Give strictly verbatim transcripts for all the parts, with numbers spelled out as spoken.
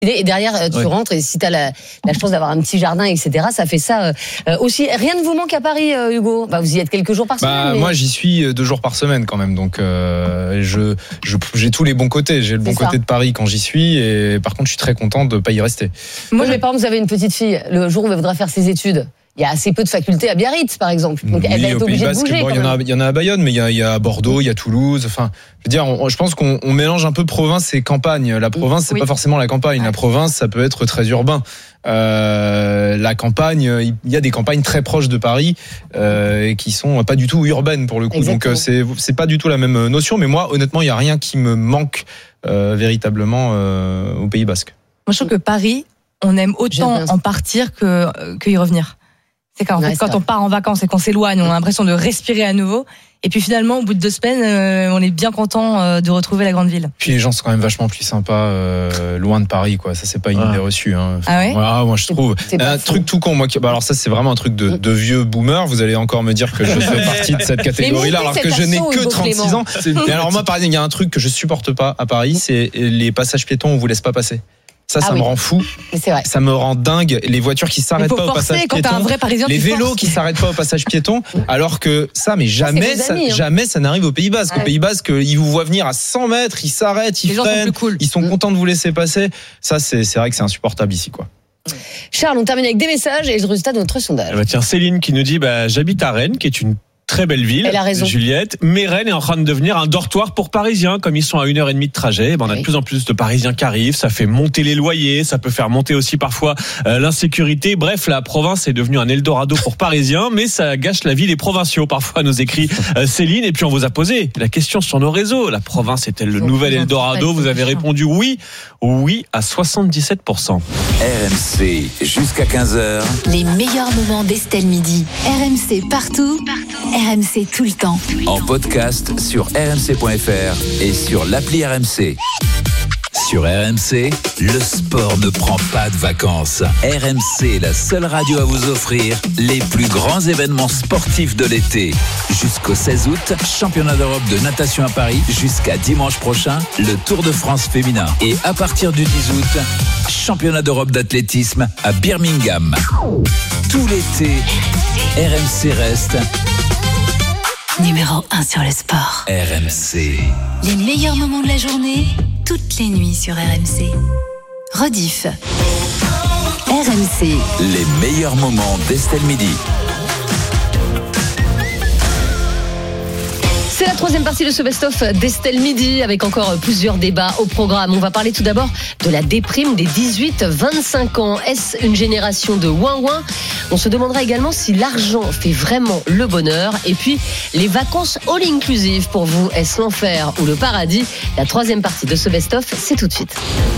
Et derrière, tu ouais. rentres et si tu as la, la chance d'avoir un petit jardin, et cetera, ça fait ça euh, aussi. Rien ne vous manque à Paris, euh, Hugo? Bah, vous y êtes quelques jours par bah, semaine. Mais... Moi, j'y suis deux jours par semaine quand même. Donc, euh, je, je, j'ai tous les bons côtés. J'ai le bon côté de Paris quand j'y suis. Et par contre, je suis très content de ne pas y rester. Moi, mes parents, vous avez une petite fille. Le jour où elle voudra faire ses études, il y a assez peu de facultés à Biarritz, par exemple. Donc, oui, elle va être obligée de bouger. Bon, il y en a, il y en a à Bayonne, mais il y a, il y a à Bordeaux, il y a Toulouse. Enfin, je veux dire, on, je pense qu'on on mélange un peu province et campagne. La province, c'est oui. pas forcément la campagne. La province, ça peut être très urbain. Euh, la campagne, il y a des campagnes très proches de Paris euh, qui sont pas du tout urbaines pour le coup. Exactement. Donc, c'est, c'est pas du tout la même notion. Mais moi, honnêtement, il y a rien qui me manque euh, véritablement euh, au Pays Basque. Moi, je trouve que Paris, on aime autant en partir que que y revenir. C'est qu'en ouais, fait, quand on part en vacances et qu'on s'éloigne, on a l'impression de respirer à nouveau. Et puis finalement, au bout de deux semaines, euh, on est bien content euh, de retrouver la grande ville. Puis les gens sont quand même vachement plus sympas euh, loin de Paris, quoi. Ça, c'est pas une idée ah. reçue. Hein. Ah ouais. Voilà, moi je trouve. C'est un fou. Truc tout con, moi. Qui... Bah, alors ça, c'est vraiment un truc de, de vieux boomer. Vous allez encore me dire que je fais partie de cette catégorie-là, alors que je n'ai que trente-six ans. Et alors moi, par exemple, il y a un truc que je supporte pas à Paris, c'est les passages piétons où on vous laisse pas passer. Ça, ça ah me oui. rend fou. C'est vrai. Ça me rend dingue. Les voitures qui s'arrêtent pas au passage piéton. Un vrai Parisien, les vélos forces. Qui s'arrêtent pas au passage piéton. Alors que ça, mais jamais, ça, amis, ça, hein. jamais ça n'arrive au Pays Basque. Ouais. Au Pays Basque, ils vous voient venir à cent mètres, ils s'arrêtent, ils les freinent, sont cool. Ils sont mmh. contents de vous laisser passer. Ça, c'est, c'est vrai que c'est insupportable ici, quoi. Charles, on termine avec des messages et le résultat de notre sondage. Bah tiens, Céline qui nous dit, bah, j'habite à Rennes, qui est une très belle ville, Elle a raison. Juliette. Mais Rennes est en train de devenir un dortoir pour Parisiens, comme ils sont à une heure et demie de trajet. Ben, on a oui. de plus en plus de Parisiens qui arrivent. Ça fait monter les loyers, ça peut faire monter aussi parfois euh, l'insécurité. Bref, la province est devenue un Eldorado pour Parisiens, mais ça gâche la vie des provinciaux. Parfois, nous écrit euh, Céline. Et puis on vous a posé la question sur nos réseaux. La province est-elle le nouvel Eldorado? Vous avez répondu oui, oui à soixante-dix-sept pour cent. R M C jusqu'à quinze heures. Les meilleurs moments d'Estelle Midi. R M C partout. partout. R M C tout le temps. En podcast sur r m c point f r et sur l'appli R M C. Sur R M C, le sport ne prend pas de vacances. R M C, la seule radio à vous offrir les plus grands événements sportifs de l'été. Jusqu'au seize août, championnat d'Europe de natation à Paris. Jusqu'à dimanche prochain, le Tour de France féminin. Et à partir du dix août, championnat d'Europe d'athlétisme à Birmingham. Tout l'été, R M C reste numéro un sur le sport. R M C. Les meilleurs moments de la journée, toutes les nuits sur R M C. Rediff. R M C. Les meilleurs moments d'Estelle Midi. C'est la troisième partie de ce best-of d'Estelle Midi avec encore plusieurs débats au programme. On va parler tout d'abord de la déprime des dix-huit vingt-cinq ans. Est-ce une génération de ouin-ouin? On se demandera également si l'argent fait vraiment le bonheur. Et puis, les vacances all-inclusive pour vous, est-ce l'enfer ou le paradis? La troisième partie de ce best-of, c'est tout de suite.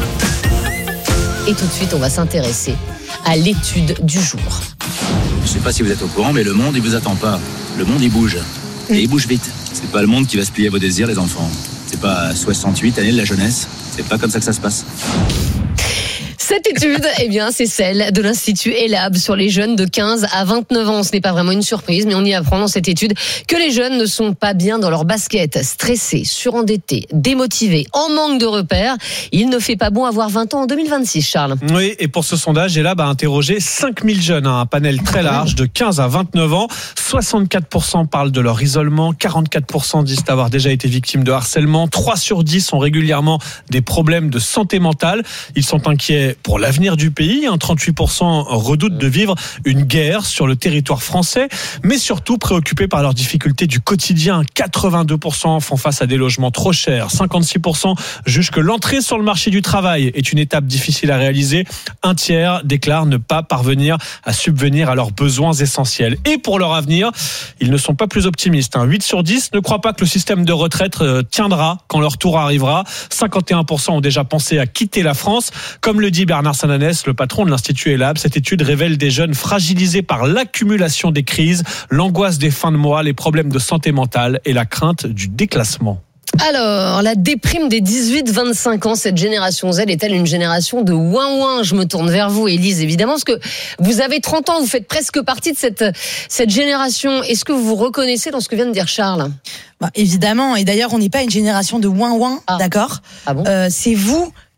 Et tout de suite, on va s'intéresser à l'étude du jour. Je ne sais pas si vous êtes au courant, mais le monde, il vous attend pas. Le monde, il bouge. Et il bouge vite. C'est pas le monde qui va se plier à vos désirs, les enfants. C'est pas soixante-huit années de la jeunesse. C'est pas comme ça que ça se passe. Cette étude, eh bien, c'est celle de l'Institut ELAB sur les jeunes de quinze à vingt-neuf ans. Ce n'est pas vraiment une surprise, mais on y apprend dans cette étude que les jeunes ne sont pas bien dans leur basket, stressés, surendettés, démotivés, en manque de repères. Il ne fait pas bon avoir vingt ans en deux mille vingt-six, Charles. Oui, et pour ce sondage, ELAB a interrogé cinq mille jeunes, hein, un panel très large de quinze à vingt-neuf ans. soixante-quatre pour cent parlent de leur isolement, quarante-quatre pour cent disent avoir déjà été victimes de harcèlement, trois sur dix ont régulièrement des problèmes de santé mentale. Ils sont inquiets pour l'avenir du pays. trente-huit pour cent redoutent de vivre une guerre sur le territoire français, mais surtout préoccupés par leurs difficultés du quotidien. quatre-vingt-deux pour cent font face à des logements trop chers. cinquante-six pour cent jugent que l'entrée sur le marché du travail est une étape difficile à réaliser. Un tiers déclarent ne pas parvenir à subvenir à leurs besoins essentiels. Et pour leur avenir, ils ne sont pas plus optimistes. huit sur dix ne croient pas que le système de retraite tiendra quand leur tour arrivera. cinquante et un pour cent ont déjà pensé à quitter la France. Comme le dit Bernard Sananès, le patron de l'Institut ELAB, cette étude révèle des jeunes fragilisés par l'accumulation des crises, l'angoisse des fins de mois, les problèmes de santé mentale et la crainte du déclassement. Alors, la déprime des dix-huit vingt-cinq ans, cette génération Z est-elle une génération de ouin-ouin? Je me tourne vers vous, Élise, évidemment, parce que vous avez trente ans, vous faites presque partie de cette, cette génération. Est-ce que vous vous reconnaissez dans ce que vient de dire Charles? Bah, évidemment, et d'ailleurs, on n'est pas une génération de ouin-ouin, ah. d'accord ah bon euh, C'est vous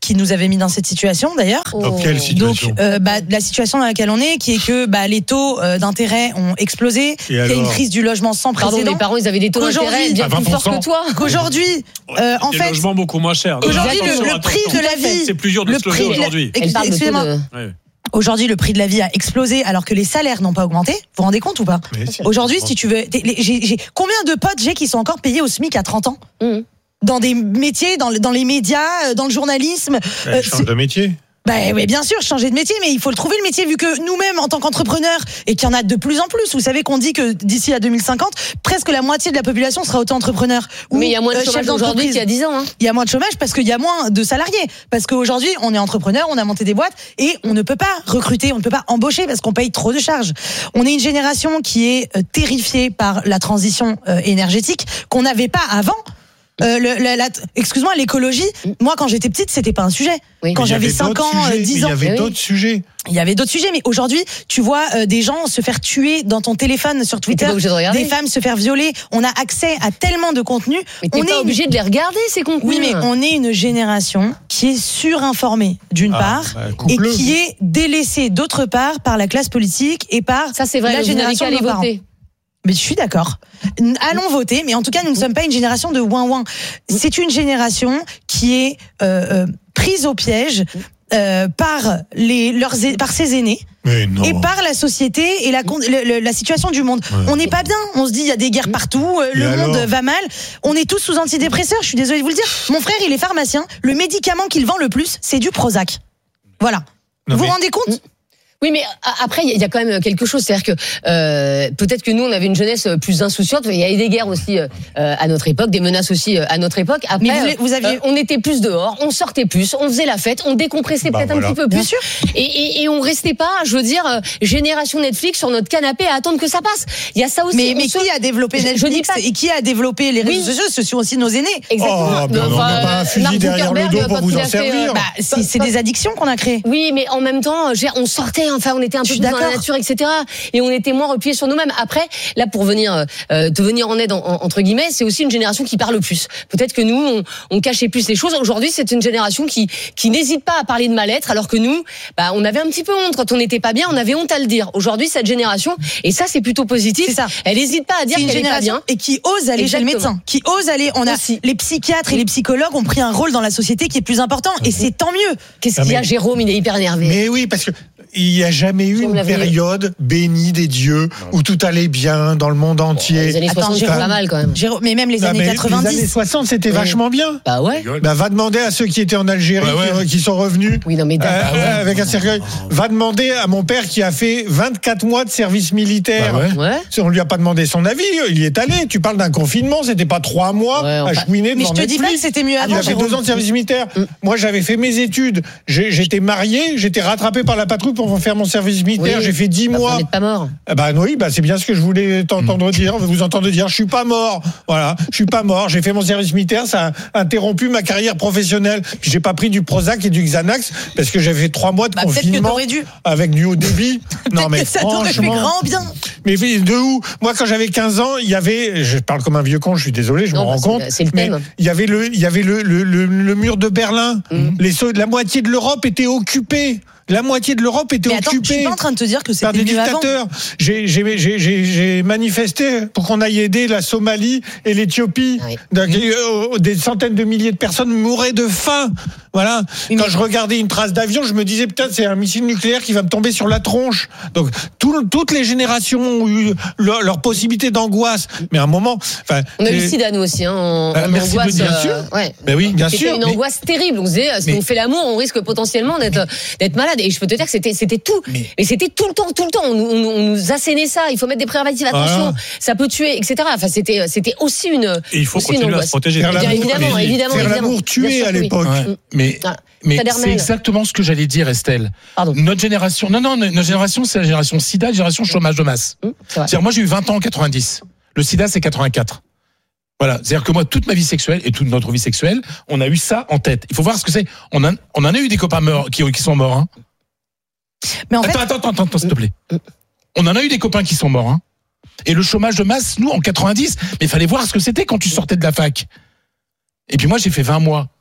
qui nous avait mis dans cette situation d'ailleurs. Oh. Dans quelle situation? Donc euh, bah, la situation dans laquelle on est, qui est que bah, les taux euh, d'intérêt ont explosé, qu'il y a une crise du logement sans Pardon, précédent. mes parents, ils avaient des taux d'intérêt bien plus forts que toi. Qu'aujourd'hui, euh, en des fait, logements beaucoup moins chers. aujourd'hui le, le prix Attention. de la vie, c'est plus dur de le se loger prix- aujourd'hui. Elle parle de taux Excusez-moi. de... Ouais. Aujourd'hui, le prix de la vie a explosé alors que les salaires n'ont pas augmenté. Vous vous rendez compte ou pas? Mais si. Aujourd'hui, si tu veux, t'es- les- j'ai, j'ai- combien de potes j'ai qui sont encore payés au SMIC à trente ans? Mmh. Dans des métiers, dans, le- dans les médias, euh, dans le journalisme. Elle Euh, change c'est- de métier. Bah oui, bien sûr, changer de métier, mais il faut le trouver le métier vu que nous-mêmes, en tant qu'entrepreneurs, et qu'il y en a de plus en plus, vous savez qu'on dit que d'ici à deux mille cinquante, presque la moitié de la population sera auto-entrepreneur. Ou, Mais il y a moins de euh, chef chômage aujourd'hui d'entreprise. qu'il y a dix ans. Hein. Il y a moins de chômage parce qu'il y a moins de salariés. Parce qu'aujourd'hui, on est entrepreneur, on a monté des boîtes et on ne peut pas recruter, on ne peut pas embaucher parce qu'on paye trop de charges. On est une génération qui est euh, terrifiée par la transition euh, énergétique qu'on n'avait pas avant. Euh, le, la, la- excuse-moi, l'écologie, moi quand j'étais petite, c'était pas un sujet. Oui. Quand Mais il y j'avais avait cinq d'autres ans, sujets, euh, dix Il ans, y avait Eh oui. d'autres sujets. il y avait d'autres sujets, mais aujourd'hui, tu vois euh, des gens se faire tuer dans ton téléphone sur Mais t'es Twitter, pas obligé de regarder. des femmes se faire violer. On a accès à tellement de contenu. Mais t'es On pas est obligé de les regarder, ces contenus. Oui, mais on est une génération qui est surinformée d'une Ah, part bah, et coupe-le. qui est délaissée d'autre part par la classe politique et par Ça, c'est vrai, la vous n'avez génération qu'à de aller nos parents. voter. Mais je suis d'accord. N- Allons voter, mais en tout cas, nous ne sommes pas une génération de ouin-ouin. C'est une génération qui est euh, euh, prise au piège euh, par les leurs ai- par ses aînés Mais non. et par la société et la con- le- le- la situation du monde. Ouais. On n'est pas bien. On se dit il y a des guerres partout, euh, Et le monde alors va mal. On est tous sous antidépresseurs. Je suis désolée de vous le dire. Mon frère, il est pharmacien. Le médicament qu'il vend le plus, c'est du Prozac. Voilà. Non, vous vous mais- rendez compte? Oui, mais a- après, il y a quand même quelque chose. C'est-à-dire que euh, peut-être que nous, on avait une jeunesse plus insouciante. Il y avait des guerres aussi euh, à notre époque, des menaces aussi euh, à notre époque. Après, Mais vous- vous aviez- euh, on était plus dehors, on sortait plus, on faisait la fête, on décompressait Bah peut-être voilà. un petit peu Bien plus. sûr. Et, et, et on restait pas, je veux dire, euh, génération Netflix sur notre canapé à attendre que ça passe. Il y a ça aussi. Mais, on mais se- qui a développé Je- je dis Netflix pas- et qui a développé les réseaux Oui. sociaux? Ce sont aussi nos aînés. Exactement. Oh, ben, on n'a Enfin, pas un fusil Mark derrière le Zuckerberg, dos pour quand vous il en a fait, euh, servir. Bah, c'est c'est des addictions qu'on a créées. Oui, mais en même temps, je veux dire, on sortait, enfin, on était un Je peu suis plus dans la d'accord. nature, et cetera. Et on était moins repliés sur nous-mêmes. Après, là, pour venir euh, te venir en aide en- en- entre guillemets, c'est aussi une génération qui parle plus. Peut-être que nous, on, on cachait plus les choses. Aujourd'hui, c'est une génération qui qui n'hésite pas à parler de mal-être, alors que nous, bah, on avait un petit peu honte quand on n'était pas bien. On avait honte à le dire. Aujourd'hui, cette génération, et ça, c'est plutôt positif. C'est ça. Elle n'hésite pas à dire C'est une qu'elle est pas génération bien. et qui ose aller chez le Exactement. médecin, qui ose aller. On a Aussi. les psychiatres et les psychologues ont pris un rôle dans la société qui est plus important et c'est tant mieux. Qu'est-ce Ah, qu'il y a, mais- Jérôme? Il est hyper énervé. Mais oui, parce que il n'y a jamais eu Comme une l'avenir. période bénie des dieux où tout allait bien dans le monde entier. Les années Attends, soixante, c'est Jérôme. pas mal quand même. Jérôme, mais même les Ah, années mais quatre-vingt-dix. Les années soixante, c'était Oui. vachement bien. Bah ouais. Bah, va demander à ceux qui étaient en Algérie, Ouais, ouais. Qui, qui sont revenus. Oui, non, mais euh, d'accord. euh, avec un cercueil. Va demander à mon père qui a fait vingt-quatre mois de service militaire. Bah ouais. Ouais. On lui a pas demandé son avis, il y est allé. Tu parles d'un confinement, c'était pas trois mois Ouais, à enfin- chouiner Mais devant je te dis pas que Netflix. c'était mieux Il avant. a fait Jérôme. deux ans de service militaire. Mm. Moi, j'avais fait mes études. J'ai- J'étais marié, j'étais rattrapé par la patrouille pour faire mon service militaire. Oui. J'ai fait dix Bah, mois. Vous n'êtes pas mort. Ah bah oui, bah c'est bien ce que je voulais Mm. t'entendre dire, vous entendre dire. Je suis pas mort, voilà, je suis pas mort. J'ai fait mon service militaire, ça a interrompu ma carrière professionnelle. Puis j'ai pas pris du Prozac et du Xanax parce que j'avais fait trois mois de Bah, peut-être que confinement t'aurais dû. avec du haut débit. Non Peut-être mais que ça t'aurait fait franchement, grand bien. mais de où? Moi, quand j'avais quinze ans, il y avait, je parle comme un vieux con, je suis désolé, je Non, me bah, rends c'est- compte. c'est le mais thème. il y avait le, il y avait le, le, le, le mur de Berlin. Mm. Les, sau- la moitié de l'Europe était occupée. La moitié de l'Europe était Mais attends, je suis occupée pas en train de te dire que par c'était des mieux avant. dictateurs. J'ai, j'ai, j'ai, j'ai, j'ai manifesté pour qu'on aille aider la Somalie et l'Éthiopie. Ah oui. Donc, euh, des centaines de milliers de personnes mouraient de faim. Voilà. Oui, Quand mais- je regardais une trace d'avion, je me disais putain, c'est un missile nucléaire qui va me tomber sur la tronche. Donc tout, toutes les générations ont eu leur, leur possibilité d'angoisse. Mais à un moment, enfin, On a eu et- le sida, nous aussi, hein, en, Bah, en merci de le angoisse. dire. euh, Bien sûr. ouais. ben oui, bien C'était sûr. une mais- angoisse terrible. On se disait, si mais- on fait l'amour, on risque potentiellement d'être d'être malade. Et je peux te dire que c'était c'était tout. Mais- Mais c'était tout le temps, tout le temps. On, nous- on, nous- on nous assénait ça. Il faut mettre des préservatifs. Attention, Voilà. ça peut tuer, et cetera. Enfin, c'était c'était aussi une. Et il faut aussi une continuer à angoisse. se protéger. Faire Bien l'amour, évidemment, mais- évidemment, faire évidemment. l'amour tué Bien sûr à que oui. l'époque. Ouais. Mm. Mais, Voilà. mais Kader c'est Mel. exactement ce que j'allais dire, Estelle. Pardon. Notre génération, non, non, notre génération, c'est la génération sida, la génération chômage de masse. Hum, c'est vrai. C'est-à-dire, moi, j'ai eu vingt ans en quatre-vingt-dix. Le sida, c'est quatre-vingt-quatre. Voilà. C'est-à-dire que moi, toute ma vie sexuelle et toute notre vie sexuelle, on a eu ça en tête. Il faut voir ce que c'est. On, a, on en a eu des copains morts, qui, qui sont morts, hein. Mais en fait, Attends, attends, attends, attends, s'il te plaît. On en a eu des copains qui sont morts, hein. Et le chômage de masse, nous, en quatre-vingt-dix, mais il fallait voir ce que c'était quand tu sortais de la fac. Et puis moi, j'ai fait vingt mois.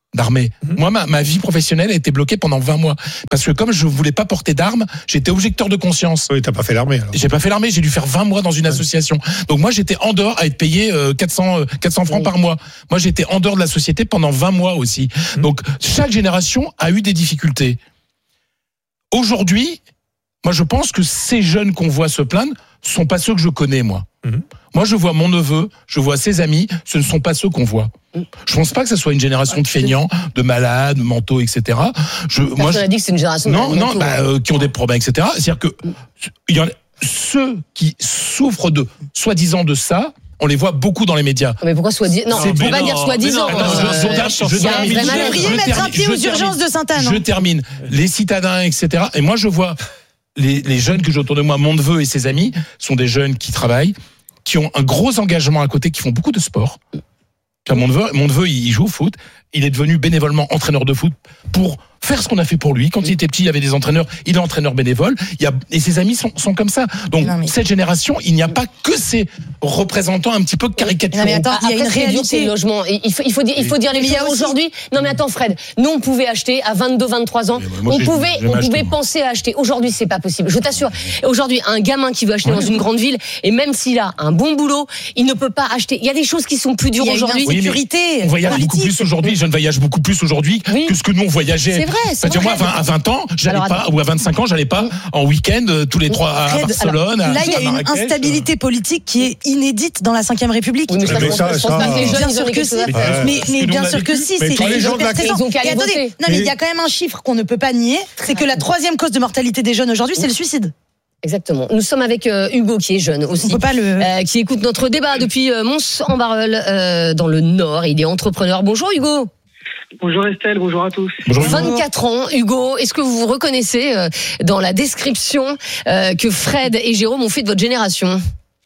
d'armée. Mmh. Moi, ma, ma vie professionnelle a été bloquée pendant vingt mois. Parce que comme je voulais pas porter d'armes, j'étais objecteur de conscience. Oui, t'as pas fait l'armée, alors. J'ai pas fait l'armée, j'ai dû faire vingt mois dans une ouais. association. Donc moi, j'étais en dehors à être payé euh, quatre cents, quatre cents francs oui. par mois. Moi, j'étais en dehors de la société pendant vingt mois aussi. Mmh. Donc, chaque génération a eu des difficultés. Aujourd'hui, moi, je pense que ces jeunes qu'on voit se plaindre sont pas ceux que je connais, moi. Mmh. Moi, je vois mon neveu, je vois ses amis, ce ne sont pas ceux qu'on voit. Je pense pas que ce soit une génération de feignants, de malades, mentaux, et cetera. Je, Personne moi, je... a dit que c'est une génération non, de non, mentaux, bah, euh, qui ont des problèmes, et cetera. C'est-à-dire que il y en a, ceux qui souffrent de soi-disant de ça. On les voit beaucoup dans les médias. Mais pourquoi soi-disant? Non, on peut pas dire soi-disant. Vous devriez mettre un pied aux urgences de Sainte-Anne. Je termine. Les citadins, et cetera. Et moi, je vois les, les jeunes que j'ai autour de moi, mon neveu et ses amis, sont des jeunes qui travaillent, qui ont un gros engagement à côté, qui font beaucoup de sport. Mon neveu, mon neveu, il joue au foot. Il est devenu bénévolement entraîneur de foot pour faire ce qu'on a fait pour lui. Quand il était petit, il y avait des entraîneurs. Il est entraîneur bénévole. Il y a, et ses amis sont, sont comme ça. Donc, non, mais... cette génération, il n'y a pas que ces représentants un petit peu caricaturaux. Non, mais attends, il y a une réalité. Logement. Il faut, il faut dire, il faut dire les choses aujourd'hui. Non, mais attends, Fred. Nous, on pouvait acheter à vingt-deux, vingt-trois ans. Moi, on pouvait, on pouvait penser à acheter. Aujourd'hui, c'est pas possible. Je t'assure. Aujourd'hui, un gamin qui veut acheter ouais. dans une grande ville, et même s'il a un bon boulot, il ne peut pas acheter. Il y a des choses qui sont plus dures aujourd'hui. Il y a une insécurité. Oui, on voyage beaucoup plus aujourd'hui. Les jeunes voyagent beaucoup plus aujourd'hui oui. que ce que nous on voyageait. C'est vrai. C'est vrai. Moi, à vingt ans, j'allais Alors, pas, ou à vingt-cinq ans, j'allais pas en week-end tous les trois à Fred, Barcelone. Alors, là, il y a une Marrakech, instabilité politique qui est inédite dans la cinquième République. Oui, mais ça, mais ça, je pense ça, pas que les jeunes, bien sûr que si. Mais, mais bien sûr que si. C'est les gens de la crise. Non, mais il y a quand même un chiffre qu'on ne peut pas nier, c'est que la troisième cause de mortalité des jeunes aujourd'hui, c'est le suicide. Exactement. Nous sommes avec euh, Hugo qui est jeune aussi, On peut pas le... euh, qui écoute notre débat depuis euh, Mons-en-Barœul euh, dans le Nord. Il est entrepreneur. Bonjour Hugo. Bonjour Estelle, bonjour à tous. Bonjour. vingt-quatre ans, Hugo. Est-ce que vous vous reconnaissez euh, dans la description euh, que Fred et Jérôme ont fait de votre génération?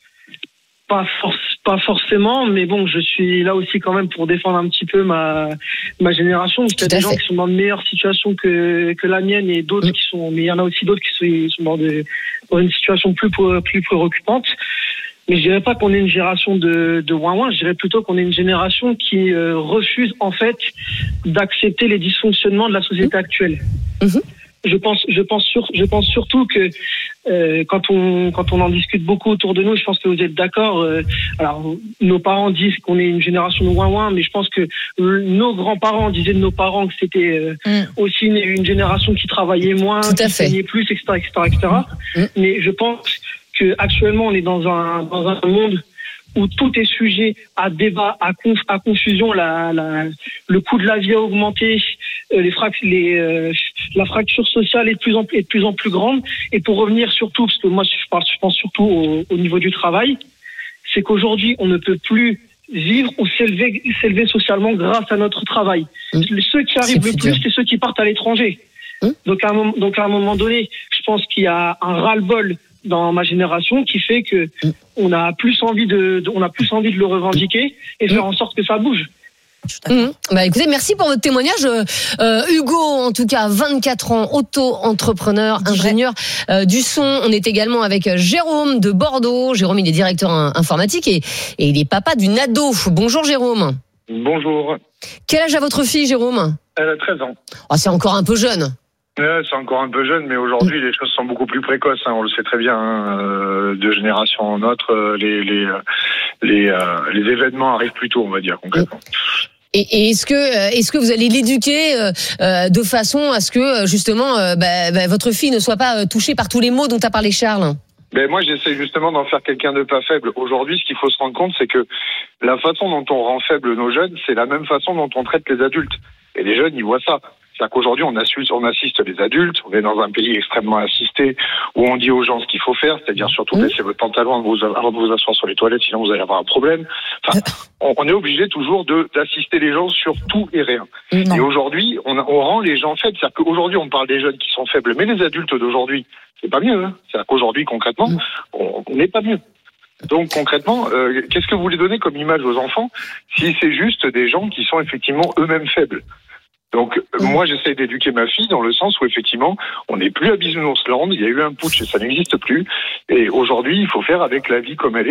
Pas, for- pas forcément, mais bon, je suis là aussi quand même pour défendre un petit peu ma ma génération. Il y a des gens qui sont dans de meilleures situations que que la mienne et d'autres mmh. qui sont, mais il y en a aussi d'autres qui sont, sont dans, de, dans une situation plus plus préoccupante. Mais je dirais pas qu'on est une génération de de ouin-ouin, je dirais plutôt qu'on est une génération qui euh, refuse en fait d'accepter les dysfonctionnements de la société mmh. actuelle. Mmh. Je pense, je pense sur, je pense surtout que euh, quand on quand on en discute beaucoup autour de nous, je pense que vous êtes d'accord. Euh, alors, nos parents disent qu'on est une génération de ouin-ouin, mais je pense que euh, nos grands-parents disaient de nos parents que c'était euh, mm. aussi une, une génération qui travaillait moins, qui saignait plus, et cetera, et cetera, et cetera. Mm. Mais je pense que actuellement, on est dans un dans un monde où tout est sujet à débat, à, conf, à confusion. La, la, le coût de la vie a augmenté, euh, les frac, les, euh, la fracture sociale est de plus en est de plus en plus grande. Et pour revenir surtout, parce que moi je pense, je pense surtout au, au niveau du travail, c'est qu'aujourd'hui on ne peut plus vivre ou s'élever, s'élever socialement grâce à notre travail. Mmh. Ceux qui arrivent le plus, c'est ceux qui partent à l'étranger. Mmh. Donc, à un, donc à un moment donné, je pense qu'il y a un ras-le-bol dans ma génération qui fait que mmh. on a plus envie de, de on a plus envie de le revendiquer et faire mmh. en sorte que ça bouge. Mmh. Bah écoutez, merci pour votre témoignage, euh, Hugo. En tout cas, vingt-quatre ans, auto-entrepreneur, ingénieur euh, du son. On est également avec Jérôme de Bordeaux. Jérôme, il est directeur informatique et, et il est papa d'une ado. Bonjour Jérôme. Bonjour. Quel âge a votre fille, Jérôme? Elle a treize ans. Oh, c'est encore un peu jeune. Ouais, c'est encore un peu jeune, mais aujourd'hui les choses sont beaucoup plus précoces. Hein, on le sait très bien. Hein, euh, de génération en autre, les les les, euh, les événements arrivent plus tôt, on va dire concrètement. Et, et est-ce que est-ce que vous allez l'éduquer euh, de façon à ce que justement euh, bah, bah, votre fille ne soit pas touchée par tous les maux dont a parlé Charles? Ben moi, j'essaie justement d'en faire quelqu'un de pas faible. Aujourd'hui, ce qu'il faut se rendre compte, c'est que la façon dont on rend faible nos jeunes, c'est la même façon dont on traite les adultes. Et les jeunes, ils voient ça. C'est-à-dire qu'aujourd'hui, on assiste, on assiste les adultes, on est dans un pays extrêmement assisté, où on dit aux gens ce qu'il faut faire, c'est-à-dire surtout mmh. baisser votre pantalon avant de, vous, avant de vous asseoir sur les toilettes, sinon vous allez avoir un problème. Enfin, on, on est obligé toujours de, d'assister les gens sur tout et rien. Mmh. Et aujourd'hui, on, on rend les gens faibles. C'est-à-dire qu'aujourd'hui, on parle des jeunes qui sont faibles, mais les adultes d'aujourd'hui, c'est pas mieux. Hein. C'est-à-dire qu'aujourd'hui, concrètement, mmh. on n'est pas mieux. Donc concrètement, euh, qu'est-ce que vous voulez donner comme image aux enfants si c'est juste des gens qui sont effectivement eux-mêmes faibles? Donc, mmh. moi, j'essaie d'éduquer ma fille dans le sens où, effectivement, on n'est plus à Bisounours Land, il y a eu un putsch et ça n'existe plus. Et aujourd'hui, il faut faire avec la vie comme elle est.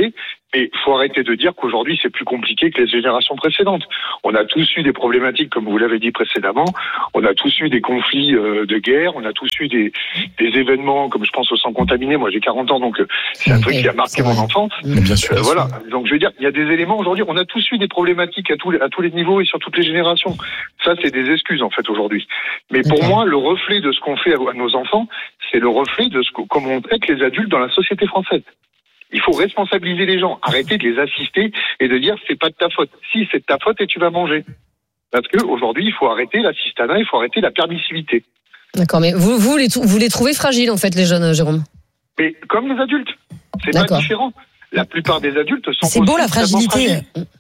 Mais il faut arrêter de dire qu'aujourd'hui, c'est plus compliqué que les générations précédentes. On a tous eu des problématiques, comme vous l'avez dit précédemment. On a tous eu des conflits euh, de guerre. On a tous eu des, des événements, comme je pense au sang contaminé. Moi, j'ai quarante ans, donc euh, c'est un truc qui a marqué mon enfance. Bien sûr. Euh, voilà. Donc, je veux dire, il y a des éléments aujourd'hui. On a tous eu des problématiques à tous les, à tous les niveaux et sur toutes les générations. Ça, c'est des excuses, en fait, aujourd'hui. Mais pour moi, le reflet de ce qu'on fait à nos enfants, c'est le reflet de ce que, comment on traite les adultes dans la société française. Il faut responsabiliser les gens, arrêter de les assister et de dire c'est pas de ta faute. Si, c'est de ta faute et tu vas manger. Parce que aujourd'hui, il faut arrêter l'assistanat, il faut arrêter la permissivité. D'accord, mais vous, vous, les, vous les trouvez fragiles en fait, les jeunes, Jérôme? Mais comme les adultes, c'est pas différent. La plupart des adultes sont. C'est beau la fragilité.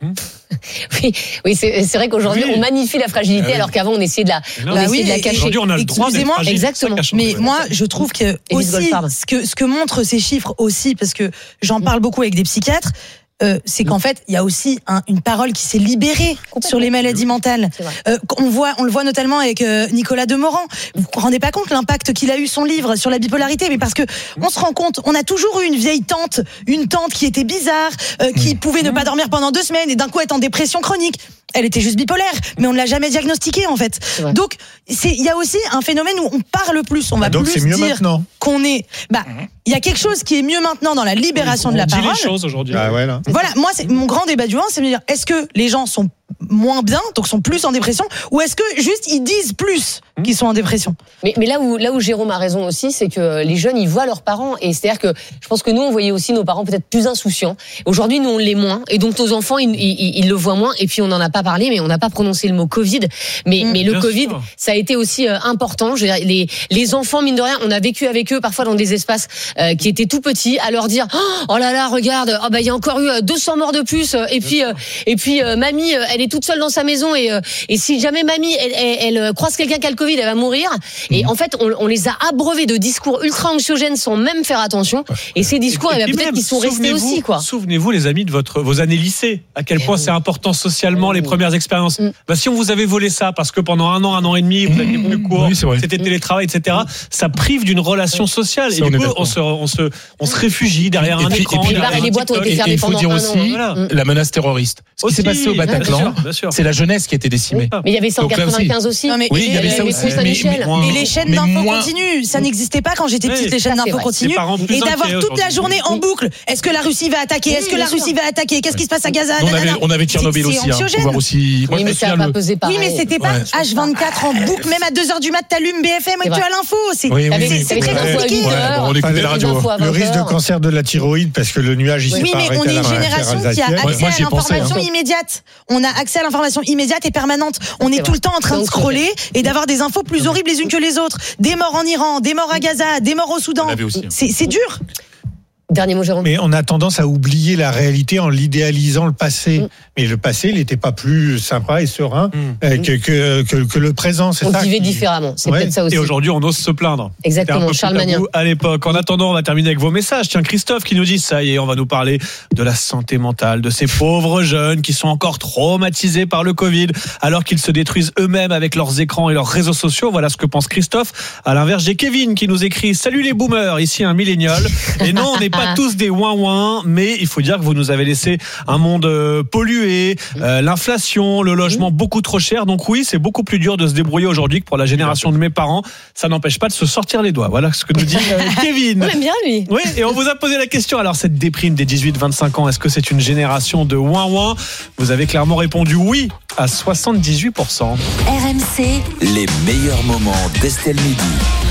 Oui, oui, c'est, c'est vrai qu'aujourd'hui oui. on magnifie la fragilité ah oui. alors qu'avant on essayait de la, non, on bah essayait oui, de la cacher. Aujourd'hui on a le droit d'être fragile. Exactement. Mais moi je trouve que aussi ce que ce que montrent ces chiffres aussi, parce que j'en parle beaucoup avec des psychiatres. Euh, c'est qu'en fait, il y a aussi un, une parole qui s'est libérée sur les maladies mentales. Euh, on voit, on le voit notamment avec euh, Nicolas Demorand. Vous vous rendez pas compte l'impact qu'il a eu son livre sur la bipolarité, mais parce que on se rend compte, on a toujours eu une vieille tante, une tante qui était bizarre, euh, qui pouvait ne pas dormir pendant deux semaines et d'un coup être en dépression chronique. Elle était juste bipolaire, mais on ne l'a jamais diagnostiquée en fait. Donc c'est, il y a aussi un phénomène où on parle plus, on va bah donc plus c'est mieux dire maintenant. Qu'on est. Bah, il y a quelque chose qui est mieux maintenant dans la libération on de la dit parole. Les choses aujourd'hui. Bah ouais, là. Voilà, moi c'est mon grand débat du jour, c'est de me dire est-ce que les gens sont moins bien, donc sont plus en dépression, ou est-ce que juste ils disent plus qu'ils sont en dépression? Mais, mais là où là où Jérôme a raison aussi, c'est que les jeunes ils voient leurs parents, et c'est-à-dire que je pense que nous on voyait aussi nos parents peut-être plus insouciants. Aujourd'hui nous on l'est moins, et donc nos enfants ils, ils, ils le voient moins. Et puis on n'en a pas parlé, mais on n'a pas prononcé le mot Covid. Mais mmh, mais le Covid sûr. Ça a été aussi euh, important. Je veux dire, les les enfants mine de rien, on a vécu avec eux parfois dans des espaces euh, qui étaient tout petits, à leur dire oh là là regarde, oh bah il y a encore eu deux cents morts de plus, et puis euh, et puis euh, mamie elle est toute seule dans sa maison, et euh, et si jamais mamie elle, elle, elle croise quelqu'un qui a le Covid, elle va mourir. Et en fait, on, on les a abreuvés de discours ultra anxiogènes sans même faire attention. Et ces discours, et, et, et peut-être qu'ils sont restés aussi, quoi. Souvenez-vous, les amis, de votre vos années lycée, à quel point c'est important socialement mmh. les premières expériences. Mmh. Bah, si on vous avait volé ça, parce que pendant un an, un an et demi, vous aviez plus court, oui, c'était télétravail, et cetera. Ça prive d'une relation sociale. Ça, et du coup, on se, on se, on se réfugie derrière et un puis, écran. Et, puis, et les boîtes ont été fermées pendant un an. Il faut dire aussi voilà. la menace terroriste. Ce qui s'est passé au Bataclan, c'est la jeunesse qui a été décimée. Mais il y avait cent quatre-vingt-quinze aussi. Non, mais oui, il y avait ça aussi. Et les chaînes d'infos continues, ça n'existait pas quand j'étais petite, les chaînes d'infos continues. Et d'avoir toute la journée en boucle. Est-ce que la Russie va attaquer? Est-ce que la Russie va attaquer? Qu'est-ce qui se passe à Gaza? On avait Tchernobyl aussi. Oui, mais ça n'a pas pesé pareil. Oui, mais c'était pas H vingt-quatre en boucle. Même à deux heures du mat, t'allumes B F M et tu as l'info. C'est très compliqué. On écoutait la radio. Le risque de cancer de la thyroïde, parce que le nuage, il s'est pas arrêté à la Oui, mais on est une génération qui a accès à l'information immédiate. On a accès à l'information immédiate et permanente. On est tout le temps en train de scroller et d'avoir des infos plus horribles les unes que les autres. Des morts en Iran, des morts à Gaza, des morts au Soudan. C'est, c'est dur. Dernier mot, Jérôme. Mais on a tendance à oublier la réalité en l'idéalisant le passé. Mmh. Mais le passé, il n'était pas plus sympa et serein mmh. que, que, que, que le présent. C'est on ça vivait qui... différemment. C'est ouais. peut-être ça aussi. Et aujourd'hui, on ose se plaindre. Exactement. Charles Magnin. À l'époque. En attendant, on va terminer avec vos messages. Tiens, Christophe qui nous dit ça y est, on va nous parler de la santé mentale de ces pauvres jeunes qui sont encore traumatisés par le Covid, alors qu'ils se détruisent eux-mêmes avec leurs écrans et leurs réseaux sociaux. Voilà ce que pense Christophe. À l'inverse, j'ai Kevin qui nous écrit salut les boomers, ici un millénial. Et non, on n'est pas tous des ouin mais il faut dire que vous nous avez laissé un monde euh, pollué, euh, l'inflation, le logement beaucoup trop cher. Donc oui, c'est beaucoup plus dur de se débrouiller aujourd'hui que pour la génération de mes parents. Ça n'empêche pas de se sortir les doigts. Voilà ce que nous dit euh, Kevin. On aime bien lui. Oui, et on vous a posé la question. Alors cette déprime des dix-huit vingt-cinq ans, est-ce que c'est une génération de ouin-ouin? Vous avez clairement répondu oui à soixante-dix-huit pour cent. R M C, les meilleurs moments d'Estelle Midi.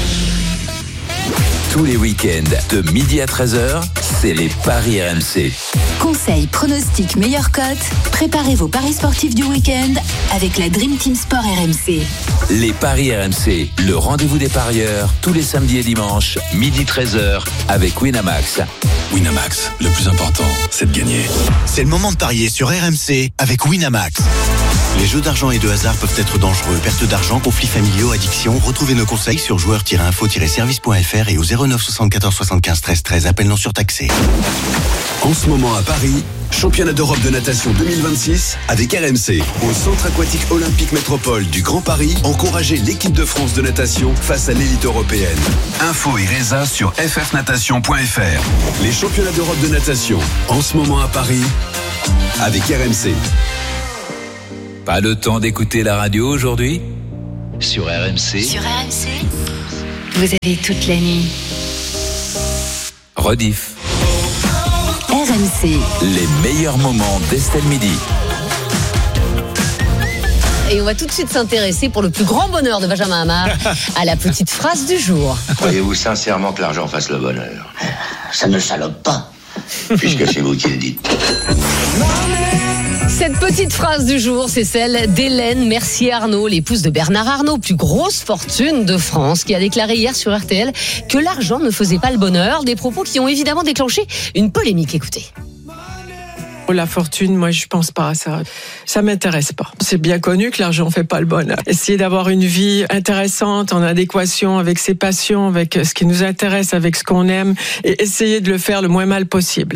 Tous les week-ends, de midi à treize heures, c'est les Paris R M C. Conseils, pronostics, meilleures cotes. Préparez vos paris sportifs du week-end avec la Dream Team Sport R M C. Les Paris R M C, le rendez-vous des parieurs, tous les samedis et dimanches, midi treize heures, avec Winamax. Winamax, le plus important, c'est de gagner. C'est le moment de parier sur R M C avec Winamax. Les jeux d'argent et de hasard peuvent être dangereux. Perte d'argent, conflits familiaux, addiction. Retrouvez nos conseils sur joueurs tiret info tiret service point f r et au zéro neuf soixante-quatorze soixante-quinze treize treize. Appel non surtaxé. C. En ce moment à Paris, championnat d'Europe de natation deux mille vingt-six avec R M C. Au Centre aquatique olympique métropole du Grand Paris, encouragez l'équipe de France de natation face à l'élite européenne. Info et résa sur f f natation point f r. Les championnats d'Europe de natation, en ce moment à Paris, avec R M C. Pas le temps d'écouter la radio aujourd'hui ? Sur R M C. Sur R M C, vous avez toute la nuit. Rediff. R M C. Les meilleurs moments d'Estelle Midi. Et on va tout de suite s'intéresser, pour le plus grand bonheur de Benjamin Hamar, à la petite phrase du jour. Croyez-vous sincèrement que l'argent fasse le bonheur ? Ça ne salope pas, puisque c'est vous qui le dites. Cette petite phrase du jour, c'est celle d'Hélène Mercier-Arnaud, l'épouse de Bernard Arnault, plus grosse fortune de France, qui a déclaré hier sur R T L que l'argent ne faisait pas le bonheur. Des propos qui ont évidemment déclenché une polémique. Écoutez. La fortune, moi, je pense pas à ça. Ça m'intéresse pas. C'est bien connu que l'argent fait pas le bonheur. Essayer d'avoir une vie intéressante, en adéquation avec ses passions, avec ce qui nous intéresse, avec ce qu'on aime, et essayer de le faire le moins mal possible.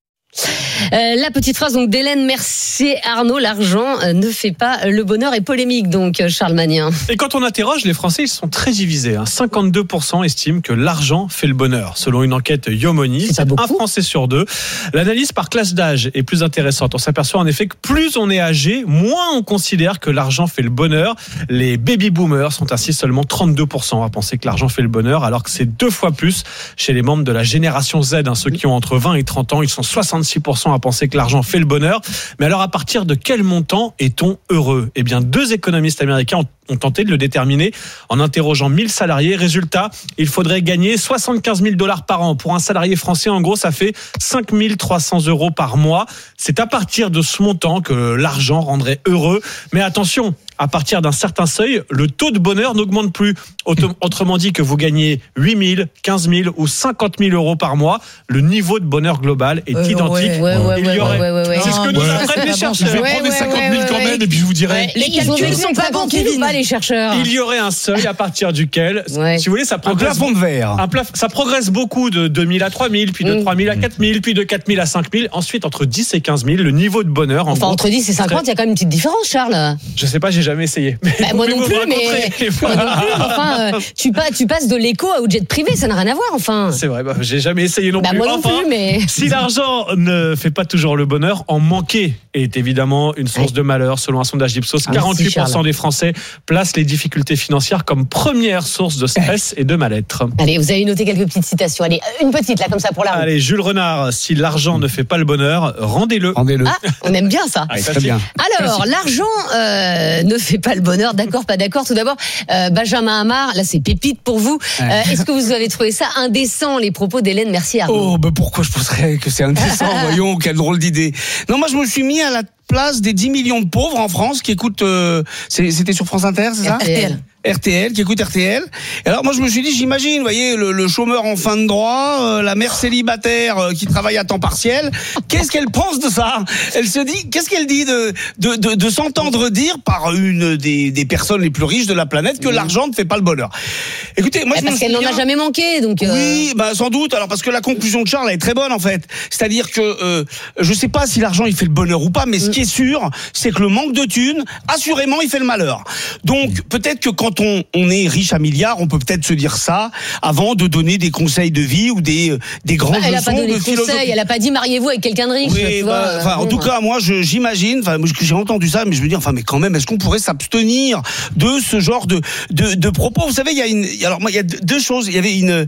Euh, la petite phrase donc d'Hélène Mercier-Arnaud, l'argent euh, ne fait pas le bonheur, est polémique donc, Charles Magnien. Et quand on interroge, les Français, ils sont très divisés. Hein. cinquante-deux pour cent estiment que l'argent fait le bonheur. Selon une enquête Yomoni, c'est, c'est un Français sur deux. L'analyse par classe d'âge est plus intéressante. On s'aperçoit en effet que plus on est âgé, moins on considère que l'argent fait le bonheur. Les baby-boomers sont ainsi seulement trente-deux pour cent à penser que l'argent fait le bonheur, alors que c'est deux fois plus chez les membres de la génération Z. Hein. Ceux qui ont entre vingt et trente ans, ils sont soixante-six pour cent à penser que l'argent fait le bonheur. Mais alors, à partir de quel montant est-on heureux ? Eh bien, deux économistes américains ont, ont tenté de le déterminer en interrogeant mille salariés. Résultat, il faudrait gagner soixante-quinze mille dollars par an. Pour un salarié français, en gros, ça fait cinq mille trois cents euros par mois. C'est à partir de ce montant que l'argent rendrait heureux. Mais attention, à partir d'un certain seuil, le taux de bonheur n'augmente plus. Autrement dit, que vous gagnez huit mille, quinze mille ou cinquante mille euros par mois, le niveau de bonheur global est euh, identique. Ouais, ouais, il y aurait... ouais, ouais, ouais. C'est ce que nous apprennent les chercheurs. Je vais prendre les cinquante mille quand même et puis je vous dirai. Ouais, les calculs ne sont pas bons, Kevin, pas les chercheurs. Il y aurait un seuil à partir duquel, ouais. si vous voulez, ça progresse. Un plafond de verre. Un plaf... Ça progresse beaucoup de deux mille à trois mille, puis de mmh. trois mille à quatre mille, puis de quatre mille à cinq mille. Ensuite, entre dix et quinze mille, le niveau de bonheur. En enfin, gros, entre dix et cinquante, il y a quand même une petite différence, Charles. Je sais pas, j'ai jamais essayé. Bah, moi non plus, mais moi non plus, enfin, euh, tu, pas, tu passes de l'éco au jet privé, ça n'a rien à voir, enfin. C'est vrai, bah, j'ai jamais essayé non bah, plus. Moi non enfin, plus, mais si l'argent ne fait pas toujours le bonheur, en manquer est évidemment une source ouais. de malheur. Selon un sondage d'Ipsos, ah, quarante-huit pour cent si, des Français placent les difficultés financières comme première source de stress et de mal-être. Allez, vous avez noté quelques petites citations. Allez, une petite là, comme ça pour la route. Allez, Jules Renard, si l'argent ne fait pas le bonheur, rendez-le. Rendez-le. Ah, on aime bien ça. Ah, très bien. Alors, l'argent euh, ne fait pas le bonheur, d'accord, pas d'accord. Tout d'abord, euh, Benjamin Hamar, là c'est pépite pour vous. Euh, est-ce que vous avez trouvé ça indécent, les propos d'Hélène Mercier-Arnaud ? Oh, ben pourquoi je penserais que c'est indécent ? Voyons, quelle drôle d'idée. Non, moi je me suis mis à la place des dix millions de pauvres en France qui écoutent. Euh, c'était sur France Inter, c'est ça ? R T L. R T L, qui écoute R T L. Et alors moi je me suis dit, j'imagine, vous voyez, le, le chômeur en fin de droit, euh, la mère célibataire euh, qui travaille à temps partiel. Qu'est-ce qu'elle pense de ça ? Elle se dit, qu'est-ce qu'elle dit de de, de, de s'entendre dire par une des, des personnes les plus riches de la planète que mmh. l'argent ne fait pas le bonheur. Écoutez, moi bah, je parce me qu'elle n'en a jamais manqué, donc. Euh... Oui, bah sans doute. Alors parce que la conclusion de Charles elle est très bonne en fait. C'est-à-dire que euh, je sais pas si l'argent il fait le bonheur ou pas, mais mmh. ce qui est sûr, c'est que le manque de thunes, assurément, il fait le malheur. Donc peut-être que quand on on est riche à milliards, on peut peut-être se dire ça avant de donner des conseils de vie ou des des grands bah, elle leçons a pas donné de philosophie. Conseils, elle a pas dit mariez-vous avec quelqu'un de riche. Oui, tu bah, vois, enfin, bon. en tout cas, moi, je, j'imagine, enfin, j'ai entendu ça, mais je me dis, enfin, mais quand même, est-ce qu'on pourrait s'abstenir de ce genre de de, de propos ? Vous savez, il y a une, alors moi, il y a deux choses. Il y avait une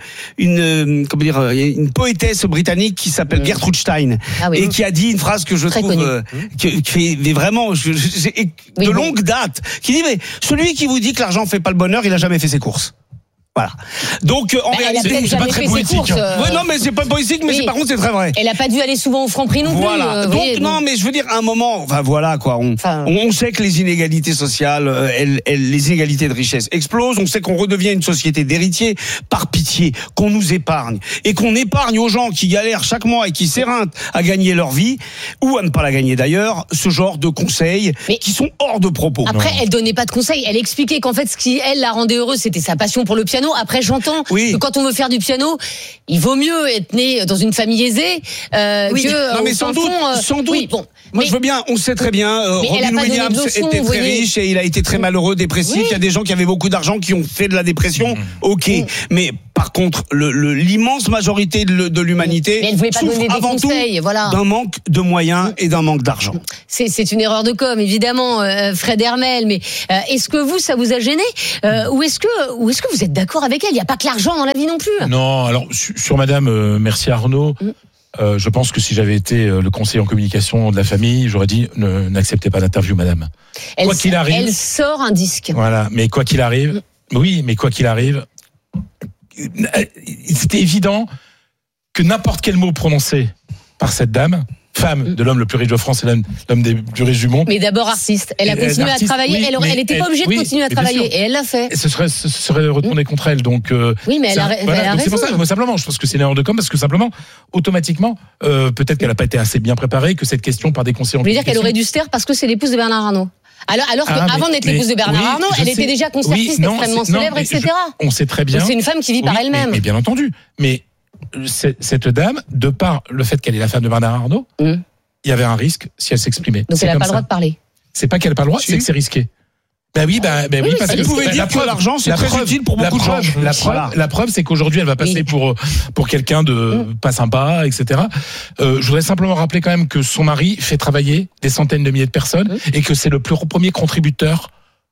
une comment dire, il y a une poétesse britannique qui s'appelle mmh. Gertrude Stein ah, oui. et qui a dit une phrase que je Très trouve euh, qui, qui est vraiment je, je, de oui, longue oui. date, qui dit mais celui qui vous dit que l'argent fait pas le bonheur, il a jamais fait ses courses. Voilà. Donc en bah, réalité, c'est pas très poétique. Courses, euh... ouais, non, mais c'est pas poétique, mais oui. c'est, par contre c'est très vrai. Elle a pas dû aller souvent au Franprix non voilà. plus. Voilà. Euh, donc voyez, non, donc... mais je veux dire à un moment, enfin voilà quoi. On, enfin... on sait que les inégalités sociales, euh, elles, elles, les inégalités de richesse explosent. On sait qu'on redevient une société d'héritiers. Par pitié, qu'on nous épargne et qu'on épargne aux gens qui galèrent chaque mois et qui s'éreintent à gagner leur vie ou à ne pas la gagner d'ailleurs. Ce genre de conseils mais qui sont hors de propos. Après, non. elle donnait pas de conseils. Elle expliquait qu'en fait, ce qui elle la rendait heureuse, c'était sa passion pour le piano. piano. Après, j'entends oui. que quand on veut faire du piano, il vaut mieux être né dans une famille aisée euh, oui. que. Non, mais sans doute, fond, euh, sans doute. Oui, bon. Moi, mais, je veux bien, on sait très bien, euh, Robin Williams leçons, était très riche et il a été très malheureux, dépressif. Oui. Il y a des gens qui avaient beaucoup d'argent qui ont fait de la dépression. Mmh. Ok. Mmh. Mais par contre, le, le, l'immense majorité de, de l'humanité mais elle voulait pas donner des avant conseils, tout voilà. d'un manque de moyens mmh. et d'un manque d'argent. C'est, c'est une erreur de com, évidemment, euh, Fred Hermel. Mais euh, est-ce que vous, ça vous a gêné euh, ou est-ce que, ou est-ce que vous êtes d'accord avec elle? Il n'y a pas que l'argent dans la vie non plus. Non, alors sur, sur Madame euh, Mercier-Arnaud. Mmh. Euh, je pense que si j'avais été le conseiller en communication de la famille, j'aurais dit ne, n'acceptez pas d'interview, madame. Elle, quoi qu'il arrive, elle sort un disque. Voilà, mais quoi qu'il arrive, mmh. oui, mais quoi qu'il arrive, c'était évident que n'importe quel mot prononcé par cette dame, femme de l'homme le plus riche de France et l'homme, l'homme des plus riches du monde. Mais d'abord artiste. Elle a continué à travailler. Oui, elle n'était pas obligée de oui, continuer à travailler. Et elle l'a fait. Et ce serait, ce serait retourné mmh. contre elle. Donc, euh, oui, mais elle a, voilà, elle a donc raison. C'est pour ça, moi, simplement, je pense que c'est une erreur de com parce que simplement, automatiquement, euh, peut-être qu'elle n'a pas été assez bien préparée, que cette question par des conseillers en communication. Vous voulez dire qu'elle aurait dû se taire parce que c'est l'épouse de Bernard Arnault? Alors, alors qu'avant ah, d'être l'épouse de Bernard oui, Arnault, elle sais. était déjà concertiste oui, non, extrêmement célèbre, non, et cetera. Je, on sait très bien. Donc c'est une femme qui vit oui, par elle-même. Mais, mais bien entendu. Mais cette dame, de par le fait qu'elle est la femme de Bernard Arnault, mmh. il y avait un risque si elle s'exprimait. Donc c'est elle n'a pas ça. le droit de parler. C'est pas qu'elle n'a pas le droit, c'est que c'est risqué. Ben oui, ben, ben oui, oui, parce que vous pouvez dire que l'argent c'est très preuve, utile pour beaucoup de gens. La preuve, la preuve, c'est qu'aujourd'hui, elle va passer oui. pour pour quelqu'un de mmh. pas sympa, et cetera. Euh, je voudrais simplement rappeler quand même que son mari fait travailler des centaines de milliers de personnes mmh. et que c'est le plus premier contributeur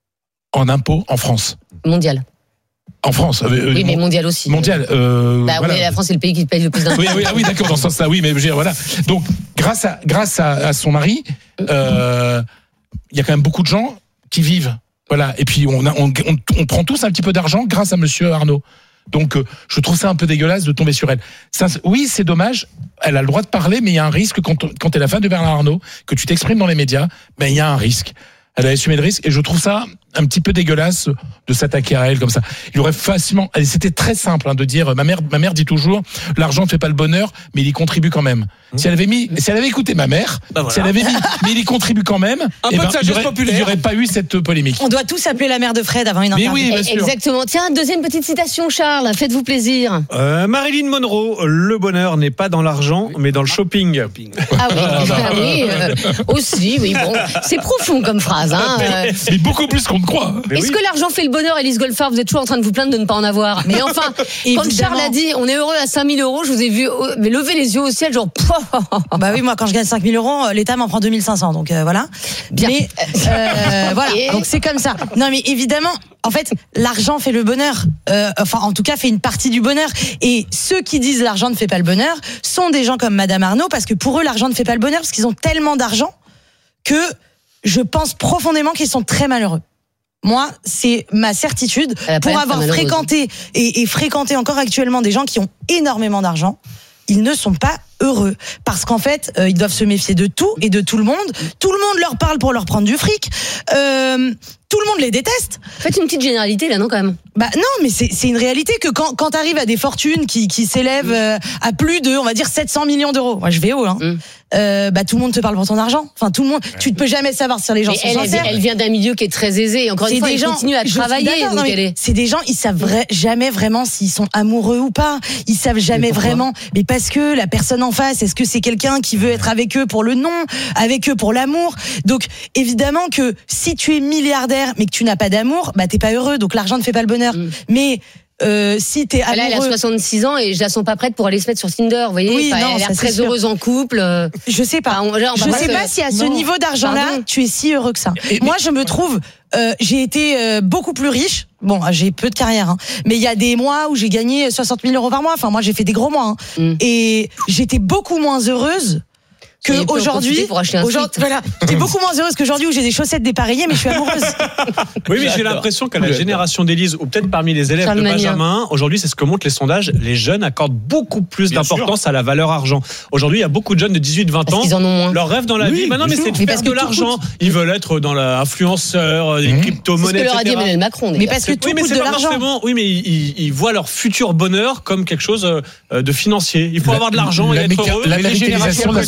en impôts en France. Mondial. En France. Euh, oui, mais mondial aussi. Mondial. Euh, bah voilà. oui, la France c'est le pays qui paye le plus d'impôts. Oui, oui, ah oui, d'accord, dans ce sens-là, oui, mais je veux dire, voilà. Donc, grâce à grâce à, à son mari, il euh, y a quand même beaucoup de gens qui vivent. Voilà. Et puis on, a, on, on, on prend tous un petit peu d'argent grâce à Monsieur Arnault. Donc, euh, je trouve ça un peu dégueulasse de tomber sur elle. Ça, oui, c'est dommage. Elle a le droit de parler, mais il y a un risque quand, quand t'es la femme de Bernard Arnault, que tu t'exprimes dans les médias, ben il y a un risque. Elle a assumé le risque et je trouve ça un petit peu dégueulasse de s'attaquer à elle comme ça. Il aurait facilement, c'était très simple hein, de dire, ma mère, ma mère dit toujours, l'argent ne fait pas le bonheur, mais il y contribue quand même. Mmh. Si elle avait mis, si elle avait écouté ma mère, bah voilà. si elle avait mis, mais il y contribue quand même, un peu ben, de sagesse populaire. Il n'y aurait pas eu cette polémique. On doit tous appeler la mère de Fred avant une interview. Mais oui, bien sûr. Exactement. Tiens, deuxième petite citation, Charles. Faites-vous plaisir. Euh, Marilyn Monroe, le bonheur n'est pas dans l'argent, mais dans le shopping. Ah oui, ah oui euh, aussi, oui. Bon, c'est profond comme phrase. Hein. Euh, C'est beaucoup plus qu'on ne croit. Mais Est-ce oui. que l'argent fait le bonheur, Élise Golfard? Vous êtes toujours en train de vous plaindre de ne pas en avoir. Mais enfin, quand Charles a dit on est heureux à cinq mille euros, je vous ai vu lever les yeux au ciel, genre. Bah oui, moi quand je gagne cinq mille euros, l'État m'en prend deux mille cinq cents, donc euh, voilà. Bien. Mais euh, voilà, Et... donc c'est comme ça. Non mais évidemment, en fait, l'argent fait le bonheur. Euh, enfin, en tout cas, fait une partie du bonheur. Et ceux qui disent l'argent ne fait pas le bonheur sont des gens comme Madame Arnault, parce que pour eux, l'argent ne fait pas le bonheur, parce qu'ils ont tellement d'argent que je pense profondément qu'ils sont très malheureux. Moi, c'est ma certitude. Pour avoir fréquenté et, et fréquenté encore actuellement des gens qui ont énormément d'argent, ils ne sont pas heureux. Parce qu'en fait, euh, ils doivent se méfier de tout et de tout le monde. Tout le monde leur parle pour leur prendre du fric. Euh, tout le monde les déteste. Faites une petite généralité là, non, quand même. Bah non, mais c'est, c'est une réalité que quand, quand t'arrives à des fortunes qui, qui s'élèvent euh, à plus de, on va dire, sept cents millions d'euros. Moi, je vais haut, hein. Mm. Euh, bah tout le monde te parle pour ton argent. Enfin, tout le monde. Tu ne peux jamais savoir si les gens mais sont elle, sincères. Elle vient d'un milieu qui est très aisé. Encore une c'est fois, ils continuent à travailler. Donc elle est... C'est des gens, ils savent vra- jamais vraiment s'ils sont amoureux ou pas. Ils savent jamais vraiment. Mais parce que la personne en face, est-ce que c'est quelqu'un qui veut être avec eux pour le nom, avec eux pour l'amour? Donc évidemment que si tu es milliardaire mais que tu n'as pas d'amour, bah t'es pas heureux. Donc l'argent ne fait pas le bonheur. Mm. Mais Euh, si t'es amoureux... Là, elle a soixante-six ans et je la sens pas prête pour aller se mettre sur Tinder, vous voyez. Oui, enfin, non, elle a l'air très sûr. heureuse en couple. Je sais pas. Enfin, on, là, on je sais pas se... si à ce non. niveau d'argent-là, Pardon. tu es si heureux que ça. Et, Moi, je me trouve, euh, j'ai été euh, beaucoup plus riche. Bon, j'ai peu de carrière, hein. Mais il y a des mois où j'ai gagné soixante mille euros par mois. Enfin, moi, j'ai fait des gros mois. Hein. Mm. Et j'étais beaucoup moins heureuse que aujourd'hui, aujourd'hui voilà, j'étais beaucoup moins heureuse qu'aujourd'hui où j'ai des chaussettes dépareillées, mais je suis amoureuse. Oui, mais j'ai l'impression qu'à la génération d'Élise, ou peut-être parmi les élèves de Benjamin, aujourd'hui, c'est ce que montrent les sondages, les jeunes accordent beaucoup plus Bien d'importance sûr. à la valeur argent. Aujourd'hui, il y a beaucoup de jeunes de dix-huit vingt ans, ils en ont moins. leur rêve dans la oui, vie, maintenant, mais c'est de faire parce de l'argent. Ils veulent être dans l'influenceur, les mmh. crypto-monnaies, c'est ce que leur a dit Emmanuel Macron. Mais parce que tout coûte de l'argent. Oui, mais ils, ils voient leur futur bonheur comme quelque chose de financier. Il faut avoir de l'argent et être heureux. La médiatisation de la société.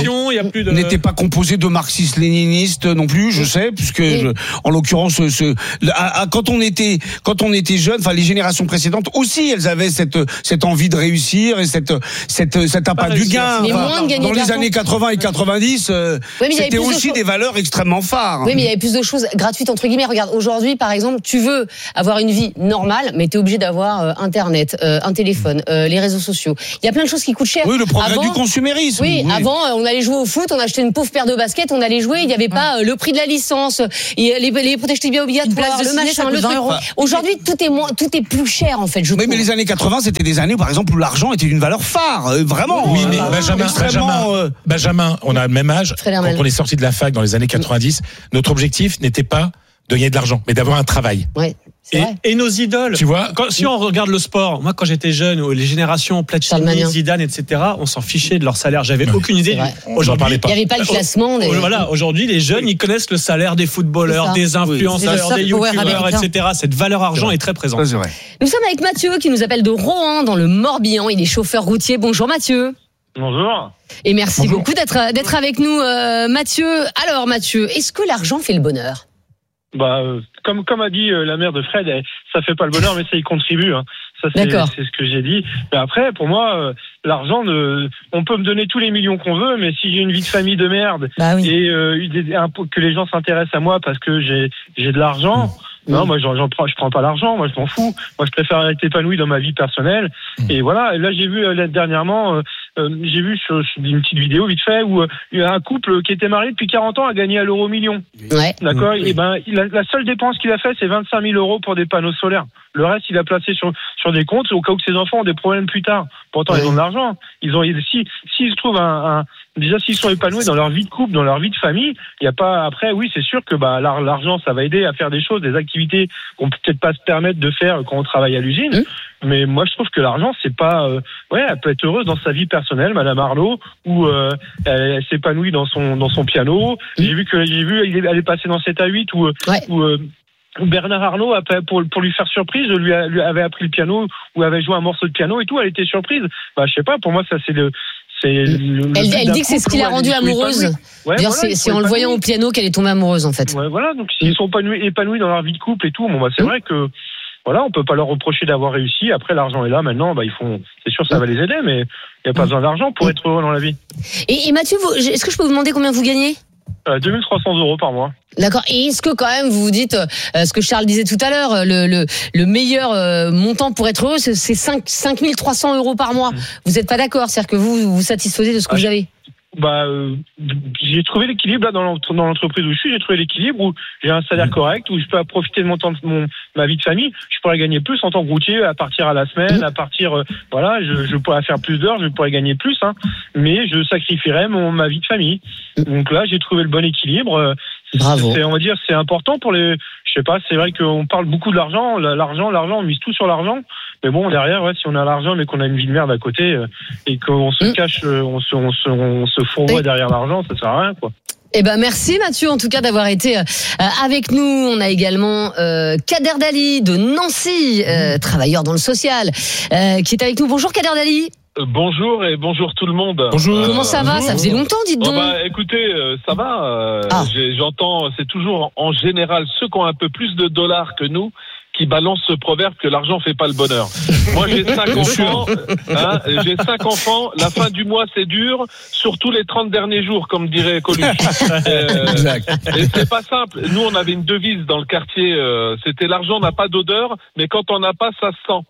religion, il y a plus de n'était pas composé de marxistes-léninistes non plus, je sais, puisque Oui. je, en l'occurrence, ce, à, à, quand on était, quand on était jeune, enfin les générations précédentes aussi, elles avaient cette cette envie de réussir et cette cette cet appât du gain. Mais Enfin, moins de gagner dans de les l'argent. années quatre-vingts et quatre-vingt-dix, euh, Oui, mais il y avait c'était plus de aussi choses. des valeurs extrêmement phares. Oui, mais il y avait plus de choses gratuites, entre guillemets. Regarde, aujourd'hui, par exemple, tu veux avoir une vie normale, mais tu es obligé d'avoir euh, Internet, euh, un téléphone, euh, les réseaux sociaux. Il y a plein de choses qui coûtent cher. Oui, le progrès Avant, du consumérisme. Oui, avant, euh, on allait jouer au foot, on achetait une pauvre paire de baskets, on allait jouer, il n'y avait pas euh, le prix de la licence, et les, les protèges bien obligatoires, place de le ciné, machin, ça coûte le vingt truc. euros. Aujourd'hui, tout est moins, tout est plus cher, en fait, je Oui, trouve. mais les années quatre-vingts, c'était des années, par exemple, où l'argent était une valeur phare, euh, vraiment. Oui, mais euh, Benjamin, extrêmement, Benjamin, euh, Benjamin, on a le même âge. Frédéric Quand Hermel. on est sorti de la fac dans les années quatre-vingt-dix, notre objectif n'était pas de gagner de l'argent, mais d'avoir un travail. Ouais, c'est Et, vrai. et nos idoles. Tu vois, Quand- si on regarde le sport, moi quand j'étais jeune, les générations Charles Platini, Magnin. Zidane, et cetera, on s'en fichait de leur salaire. J'avais aucune idée. C'est vrai. on n'en Aujourd'hui, parlait Il pas. n'y avait pas le classement. Des... Oh, voilà, aujourd'hui, les jeunes, ils connaissent le salaire des C'est footballeurs, ça. des C'est influenceurs, le des soft power youtubeurs, américain. et cetera. Cette valeur argent est très présente. ça, c'est vrai. Nous sommes avec Mathieu qui nous appelle de Rohan dans le Morbihan. Il est chauffeur routier. Bonjour Mathieu. Bonjour. Et merci Bonjour. beaucoup d'être d'être avec nous, euh, Mathieu. Alors Mathieu, est-ce que l'argent fait le bonheur? Bah, euh, comme comme a dit euh, la mère de Fred, eh, ça fait pas le bonheur, mais ça y contribue. Hein. Ça c'est D'accord. c'est ce que j'ai dit. Mais après, pour moi, euh, l'argent, ne, on peut me donner tous les millions qu'on veut, mais si j'ai une vie de famille de merde Bah oui. et euh, des- un peu- que les gens s'intéressent à moi parce que j'ai j'ai de l'argent. Non, moi j'en, j'en prends, je prends pas l'argent, moi je m'en fous. Moi je préfère être épanoui dans ma vie personnelle. Et voilà. Et là j'ai vu euh, là, dernièrement, euh, euh, j'ai vu sur, sur une petite vidéo vite fait où euh, il y a un couple qui était marié depuis quarante ans a gagné à l'euro million. Ouais. D'accord. Et ben il a- la seule dépense qu'il a fait c'est vingt-cinq mille euros pour des panneaux solaires. Le reste il a placé sur sur des comptes au cas où ses enfants ont des problèmes plus tard. Pourtant ils ont de l'argent. Ils ont si s'ils se trouvent un, un déjà s'ils sont épanouis dans leur vie de couple, dans leur vie de famille, il y a pas après oui c'est sûr que bah l'ar- l'argent ça va aider à faire des choses, des activités qu'on peut peut-être pas se permettre de faire quand on travaille à l'usine. Mmh. Mais moi je trouve que l'argent c'est pas euh, ouais elle peut être heureuse dans sa vie personnelle, Madame Arnaud, où euh, elle, elle s'épanouit dans son dans son piano. Mmh. J'ai vu que j'ai vu il est- elle est passée dans sept à huit où Ouais. où euh, Bernard Arnault, après, pour, pour lui faire surprise, lui, a- lui avait appris le piano ou avait joué un morceau de piano et tout. Elle était surprise. Bah, je sais pas. Pour moi, ça c'est le. C'est le- le Elle, but elle d'un dit que c'est ce couple qui où l'a elle rendue est amoureuse. épanouie. Ouais, D'ailleurs, voilà, c'est ils c'est sont en le voyant au épanouis. piano qu'elle est tombée amoureuse en fait. Ouais, voilà. Donc s'ils sont épanouis, épanouis dans leur vie de couple et tout, bon bah c'est vrai que voilà, on peut pas leur reprocher d'avoir réussi. Après, l'argent est là maintenant. Bah ils font. C'est sûr, ça va les aider, mais il y a pas besoin d'argent pour être heureux dans la vie. Et, et Mathieu, vous- est-ce que je peux vous demander combien vous gagnez? Euh, deux mille trois cents euros par mois. D'accord. Et est-ce que quand même vous vous dites euh, ce que Charles disait tout à l'heure, le, le, le meilleur euh, montant pour être heureux, c'est c'est cinq mille trois cents euros par mois. Vous n'êtes pas d'accord? C'est-à-dire que vous vous satisfaisez de ce que Ah, vous je- avez? Bah, euh, j'ai trouvé l'équilibre là dans l'ent- dans l'entreprise où je suis. J'ai trouvé l'équilibre où j'ai un salaire correct, où je peux profiter de mon temps, de mon ma vie de famille. Je pourrais gagner plus en tant que routier, à partir à la semaine, à partir euh, voilà, je, je pourrais faire plus d'heures, je pourrais gagner plus, hein, mais je sacrifierais mon ma vie de famille. Donc là, j'ai trouvé le bon équilibre. euh, Bravo. C'est, on va dire, c'est important pour les. Je sais pas. C'est vrai qu'on parle beaucoup de l'argent, la- l'argent, l'argent. On mise tout sur l'argent. Mais bon, derrière, ouais, si on a l'argent, mais qu'on a une vie de merde à côté euh, et qu'on se cache, euh, on se, on se, on se fourvoie derrière l'argent, ça sert à rien, quoi. Eh ben merci Mathieu en tout cas d'avoir été euh, avec nous. On a également euh, Kader Dali de Nancy, euh, travailleur dans le social, euh, qui est avec nous. Bonjour Kader Dali. Euh, Bonjour et bonjour tout le monde. Bonjour. Comment ça va? Ça faisait longtemps, dites Oh donc. bah, écoutez, euh, ça va. euh, Ah. j'ai- J'entends, c'est toujours en général ceux qui ont un peu plus de dollars que nous qui balancent ce proverbe que l'argent fait pas le bonheur. Moi j'ai cinq enfants, hein, j'ai cinq enfants. La fin du mois c'est dur, surtout les trente derniers jours, comme dirait Coluche. Euh, Exact. et c'est pas simple. Nous on avait une devise dans le quartier, euh, c'était l'argent n'a pas d'odeur, mais quand on n'a pas, ça se sent.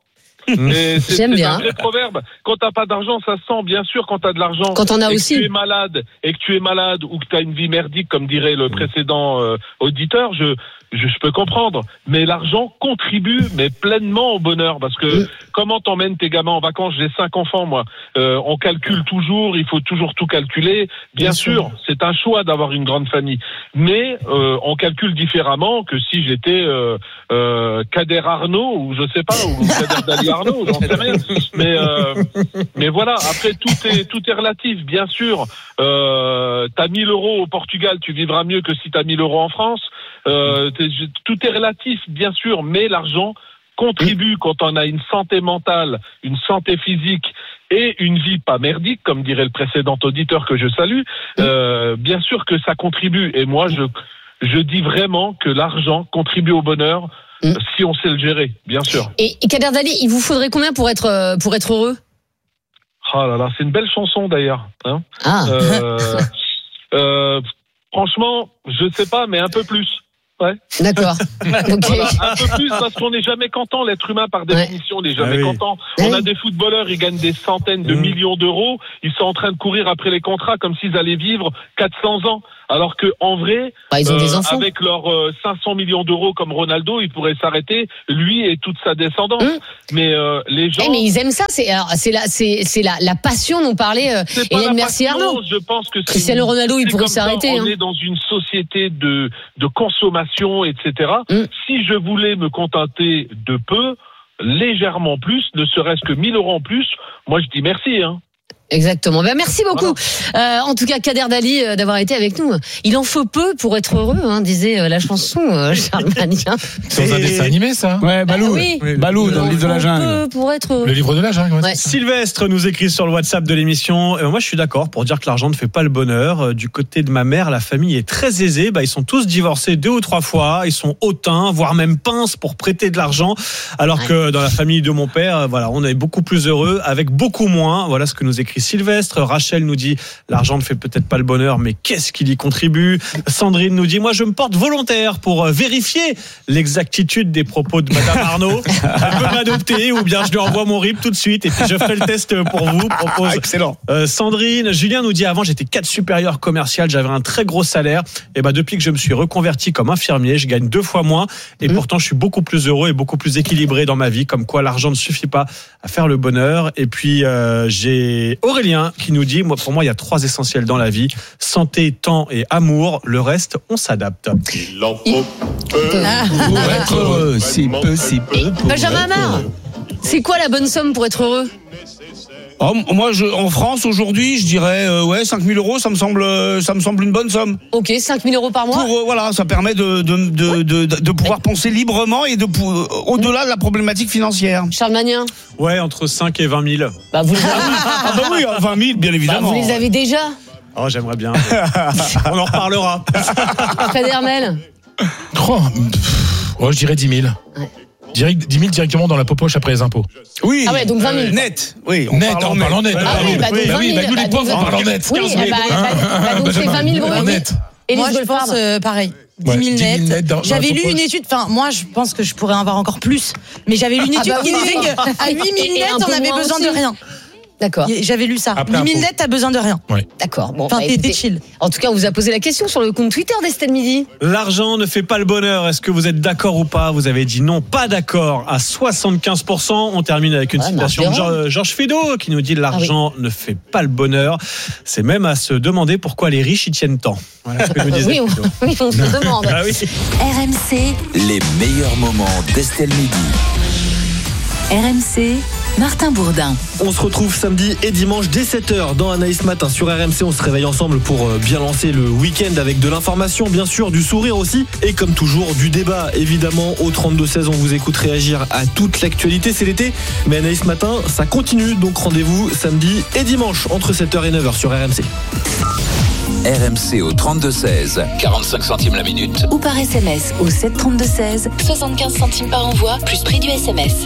Et c'est, J'aime c'est bien. un vrai proverbe. Quand t'as pas d'argent, ça se sent. Bien sûr, quand t'as de l'argent, Quand on a et aussi. que tu es malade, et que tu es malade ou que t'as une vie merdique, comme dirait le précédent euh, auditeur, je, je je peux comprendre. Mais l'argent contribue, mais pleinement au bonheur, parce que comment t'emmènes tes gamins en vacances? J'ai cinq enfants, moi. Euh, on calcule toujours, il faut toujours tout calculer. Bien, Bien sûr, sûr. c'est un choix d'avoir une grande famille, mais euh, on calcule différemment que si j'étais euh, euh, Kader Arnaud ou je sais pas, ou Kader Dali Arnaud, j'en sais rien. Mais euh, mais voilà. Après tout est tout est relatif, bien sûr. Euh, t'as mille euros au Portugal, tu vivras mieux que si t'as mille euros en France. Euh, t'es- tout est relatif, bien sûr, mais l'argent contribue quand on a une santé mentale, une santé physique et une vie pas merdique, comme dirait le précédent auditeur que je salue, euh, bien sûr que ça contribue. Et moi, je, je dis vraiment que l'argent contribue au bonheur mmh. si on sait le gérer, bien sûr. Et, et Kader Dali, il vous faudrait combien pour être, pour être heureux? Ah là là, c'est une belle chanson d'ailleurs. Hein ah. euh, euh, franchement, je sais pas, mais un peu plus. Ouais. D'accord. Okay. Voilà, un peu plus parce qu'on n'est jamais content. L'être humain, par définition, n'est jamais ah oui. content. On a des footballeurs, ils gagnent des centaines de mmh. millions d'euros. Ils sont en train de courir après les contrats comme s'ils allaient vivre quatre cents ans. Alors que, en vrai, bah, ils ont euh, des enfants. Avec leurs euh, cinq cents millions d'euros comme Ronaldo, il pourrait s'arrêter, lui et toute sa descendance. Mmh. Mais euh, les gens. Eh, mais ils aiment ça. C'est alors, c'est la, c'est, c'est la, la passion dont parlait euh, Hélène Mercier-Arnaud. Je pense que Cristiano Ronaldo, il pourrait s'arrêter. On hein. est dans une société de de consommation, et cetera. Mmh. Si je voulais me contenter de peu, légèrement plus, ne serait-ce que mille euros en plus, moi je dis merci. Hein. Exactement. Ben, merci beaucoup. Voilà. Euh, en tout cas, Kader Dali, euh, d'avoir été avec nous. Il en faut peu pour être heureux, hein, disait euh, la chanson euh, Charles Magnien. C'est dans un dessin animé, ça. Ouais, Balou. Ah, oui. Balou dans le livre de la jungle. Peu pour être heureux. Le livre de la jungle. Ouais. Ouais. Sylvestre nous écrit sur le WhatsApp de l'émission. Et moi, je suis d'accord pour dire que l'argent ne fait pas le bonheur. Du côté de ma mère, la famille est très aisée. Bah, ils sont tous divorcés deux ou trois fois. Ils sont hautains, voire même pinces pour prêter de l'argent. Alors ouais. que dans la famille de mon père, voilà, on est beaucoup plus heureux avec beaucoup moins. Voilà ce que nous écrit Sylvestre. Rachel nous dit l'argent ne fait peut-être pas le bonheur, mais qu'est-ce qu'il y contribue? Sandrine nous dit moi je me porte volontaire pour vérifier l'exactitude des propos de Madame Arnaud. Elle peut m'adopter ou bien je lui envoie mon R I B tout de suite et puis je ferai le test pour vous. Propose excellent. Euh, Sandrine, Julien nous dit avant j'étais cadre supérieur commercial, j'avais un très gros salaire. Et ben depuis que je me suis reconverti comme infirmier, je gagne deux fois moins et mmh. pourtant je suis beaucoup plus heureux et beaucoup plus équilibré dans ma vie. Comme quoi l'argent ne suffit pas à faire le bonheur. Et puis euh, j'ai Aurélien qui nous dit, moi, pour moi, il y a trois essentiels dans la vie. Santé, temps et amour. Le reste, on s'adapte. Il en faut peu pour être heureux. Si peu, si peu. Benjamin Amar, c'est quoi la bonne somme pour être heureux? Oh, moi, je, en France, aujourd'hui, je dirais, euh, ouais, cinq mille euros, ça me semble, ça me semble une bonne somme. Ok, cinq mille euros par mois. Pour, euh, voilà, ça permet de, de, de, ouais. de, de, de pouvoir ouais. penser librement et de, au-delà de la problématique financière. Charles Magnien. Ouais, entre cinq et vingt mille. Bah, vous les avez. Ah, bah oui, vingt mille, bien évidemment. Bah, vous les avez déjà. Oh, j'aimerais bien. On en reparlera. Fred Hermel. Oh, oh, je dirais dix mille. Ouais. Direct, dix mille directement dans la poche après les impôts. Oui. Ah ouais, donc vingt mille. Euh, net. Oui, on net, parle en, on parle en net. Ah oui, bah donc bah vingt mille. Oui, bah nous les bah, pauvres, on parle en net. Oui, bah, bah, bah, donc c'est vingt mille euros net. Et moi, je pense euh, pareil. dix mille net. net dans, j'avais dans lu une étude, enfin, moi, je pense que je pourrais en avoir encore plus. Mais j'avais lu une étude ah bah, qui oui, disait qu'à huit mille net, on avait besoin aussi. de rien. D'accord. J'avais lu ça. Après, huit mille net, t'as besoin de rien. Ouais. D'accord. Bon, enfin, bah, t'es chill. En tout cas, on vous a posé la question sur le compte Twitter d'Estelle Midi. L'argent ne fait pas le bonheur. Est-ce que vous êtes d'accord ou pas? Vous avez dit non, pas d'accord à soixante-quinze pour cent. On termine avec une ouais, citation de Georges Feydeau qui nous dit l'argent ah oui. ne fait pas le bonheur. C'est même à se demander pourquoi les riches y tiennent tant. Voilà ce que nous disait. oui, on, oui, on se demande. Ah oui. R M C. Les meilleurs moments d'Estelle Midi. R M C. Martin Bourdin. On se retrouve samedi et dimanche dès sept heures dans Anaïs Matin sur R M C. On se réveille ensemble pour bien lancer le week-end avec de l'information, bien sûr, du sourire aussi. Et comme toujours, du débat, évidemment. Au trente-deux seize, on vous écoute réagir à toute l'actualité. C'est l'été, mais Anaïs Matin, ça continue. Donc rendez-vous samedi et dimanche entre sept heures et neuf heures sur R M C. R M C au trente-deux seize, quarante-cinq centimes la minute. Ou par S M S au sept trente-deux seize, soixante-quinze centimes par envoi, plus prix du S M S.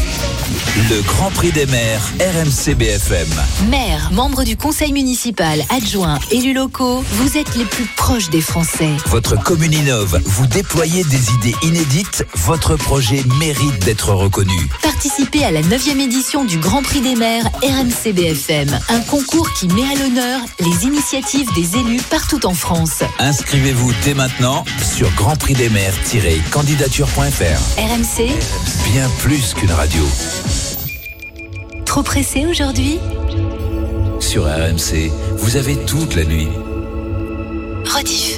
Le Grand Prix des maires, R M C B F M. Maires, membres du conseil municipal, adjoints, élus locaux, vous êtes les plus proches des Français. Votre commune innove, vous déployez des idées inédites, votre projet mérite d'être reconnu. Participez à la neuvième édition du Grand Prix des maires R M C B F M. Un concours qui met à l'honneur les initiatives des élus partout en France. Inscrivez-vous dès maintenant sur grand prix des maires tiret candidature point f r. R M C, bien plus qu'une radio. Trop pressé aujourd'hui? Sur R M C, vous avez toute la nuit. Rediff.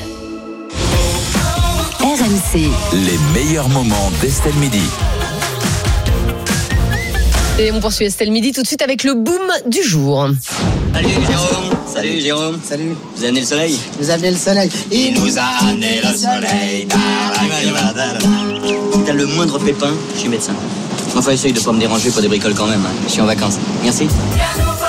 R M C. Les meilleurs moments d'Estelle Midi. Et on poursuit Estelle Midi tout de suite avec le boom du jour. Salut Jérôme. Salut Jérôme. Salut. Vous amenez le soleil? Vous amenez le soleil. Il nous a amené le soleil. Si t'as le moindre pépin, je suis médecin. Enfin, essaye de pas me déranger pour des bricoles quand même. Hein. Je suis en vacances. Merci.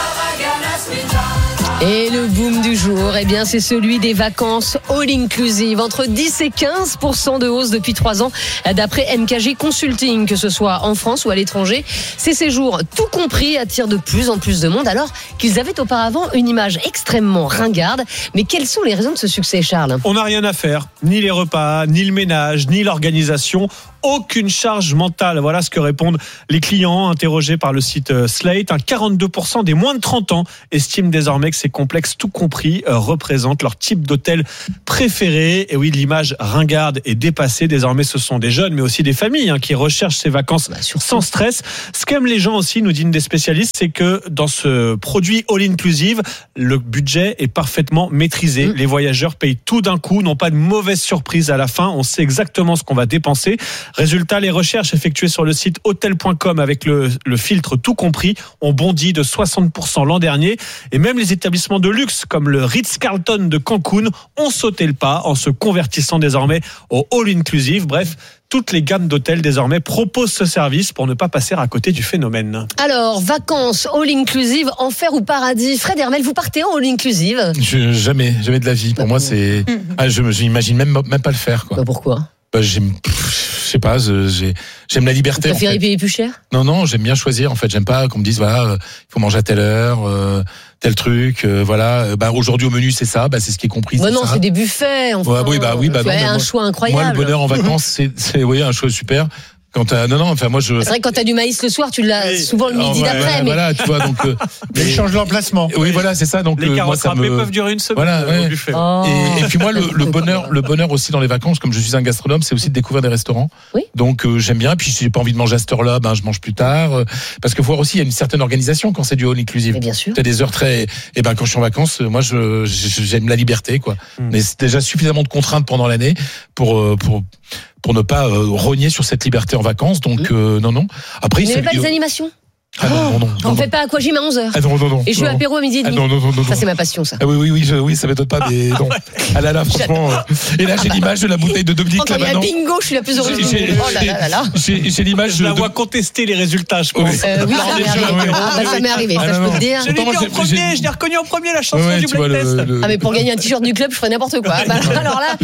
Et le boom du jour, eh bien, c'est celui des vacances all-inclusive. Entre dix et quinze pour cent de hausse depuis trois ans, d'après M K G Consulting, que ce soit en France ou à l'étranger. Ces séjours, tout compris, attirent de plus en plus de monde, alors qu'ils avaient auparavant une image extrêmement ringarde. Mais quelles sont les raisons de ce succès, Charles ? On n'a rien à faire, ni les repas, ni le ménage, ni l'organisation. Aucune charge mentale. Voilà ce que répondent les clients interrogés par le site Slate. Un quarante-deux pour cent des moins de trente ans estiment désormais que ces complexes, tout compris, représentent leur type d'hôtel préféré. Et oui, l'image ringarde est dépassée. Désormais, ce sont des jeunes, mais aussi des familles hein, qui recherchent ces vacances bah, sans stress. Ce qu'aiment les gens aussi, nous dit une des spécialistes, c'est que dans ce produit all-inclusive, le budget est parfaitement maîtrisé. Mmh. Les voyageurs payent tout d'un coup, n'ont pas de mauvaise surprise à la fin. On sait exactement ce qu'on va dépenser. Résultat, les recherches effectuées sur le site hôtel point com avec le, le filtre tout compris ont bondi de soixante pour cent l'an dernier. Et même les établissements de luxe comme le Ritz-Carlton de Cancun ont sauté le pas en se convertissant désormais au all-inclusive. Bref, toutes les gammes d'hôtels désormais proposent ce service pour ne pas passer à côté du phénomène. Alors, vacances all-inclusive, enfer ou paradis. Fred Hermel, vous partez en all-inclusive ? Je, Jamais, jamais de la vie. Pour moi, c'est... Ah, je n'imagine même, même pas le faire. Quoi. Bah pourquoi ? Bah, j'aime, je sais pas, j'ai, j'aime la liberté. Vous préférez payer plus cher ? Non, non, j'aime bien choisir. En fait, j'aime pas qu'on me dise voilà, il euh, faut manger à telle heure, euh, tel truc, euh, voilà. Bah aujourd'hui au menu c'est ça, bah c'est ce qui est compris. Bah c'est non, ça. c'est des buffets. Enfin, ouais, oui, bah oui, bah non. Un moi, choix incroyable. Moi, le bonheur en vacances, c'est, c'est oui, un choix super. Quand t'as, non, non, enfin moi je. C'est vrai que quand t'as du maïs le soir, tu l'as oui. souvent le midi oh, ouais, d'après. Ouais, mais... Voilà, tu vois donc. Euh, mais il change l'emplacement. Oui, voilà, c'est ça. Donc les euh, moi ça me. peuvent durer une semaine. Voilà. Ouais. Au buffet. Oh. Et, et puis moi le, le bonheur, le bonheur aussi dans les vacances, comme je suis un gastronome, c'est aussi de découvrir des restaurants. Oui. Donc euh, j'aime bien. Puis si j'ai pas envie de manger à cette heure-là, ben je mange plus tard. Euh, parce que faut voir aussi il y a une certaine organisation quand c'est du all inclusive. Et bien sûr. T'as des heures très. Et ben quand je suis en vacances, moi je, je j'aime la liberté quoi. Mm. Mais c'est déjà suffisamment de contraintes pendant l'année pour euh, pour pour ne pas euh, rogner sur cette liberté en vacances. Donc, euh, non, non. Après, vous n'avez pas des animations ? Ah non, non, non. On ne fait pas Aquagym à onze heures. Ah non, non, non. Et je suis apéro à midi et demi. Ah non, non, non, non. Ça, c'est ma passion, ça. Ah oui, oui, oui, je, oui, ça m'étonne pas, mais non. Ah là là, franchement. Euh, et là, j'ai l'image de la bouteille de Dominique Lavanant. Quand il y a bingo, je suis la plus heureuse du monde. Oh là là là là. J'ai, j'ai l'image je de. la vois contester les résultats, je pense. Euh, oui, ça m'est arrivé. Ah, bah, ça m'est arrivé, ça, je peux te dire. Je l'ai dit en premier, je l'ai reconnu en premier la chanson du blind test. Ah, mais pour gagner un t-shirt du club, je ferais n'importe quoi. Alors là,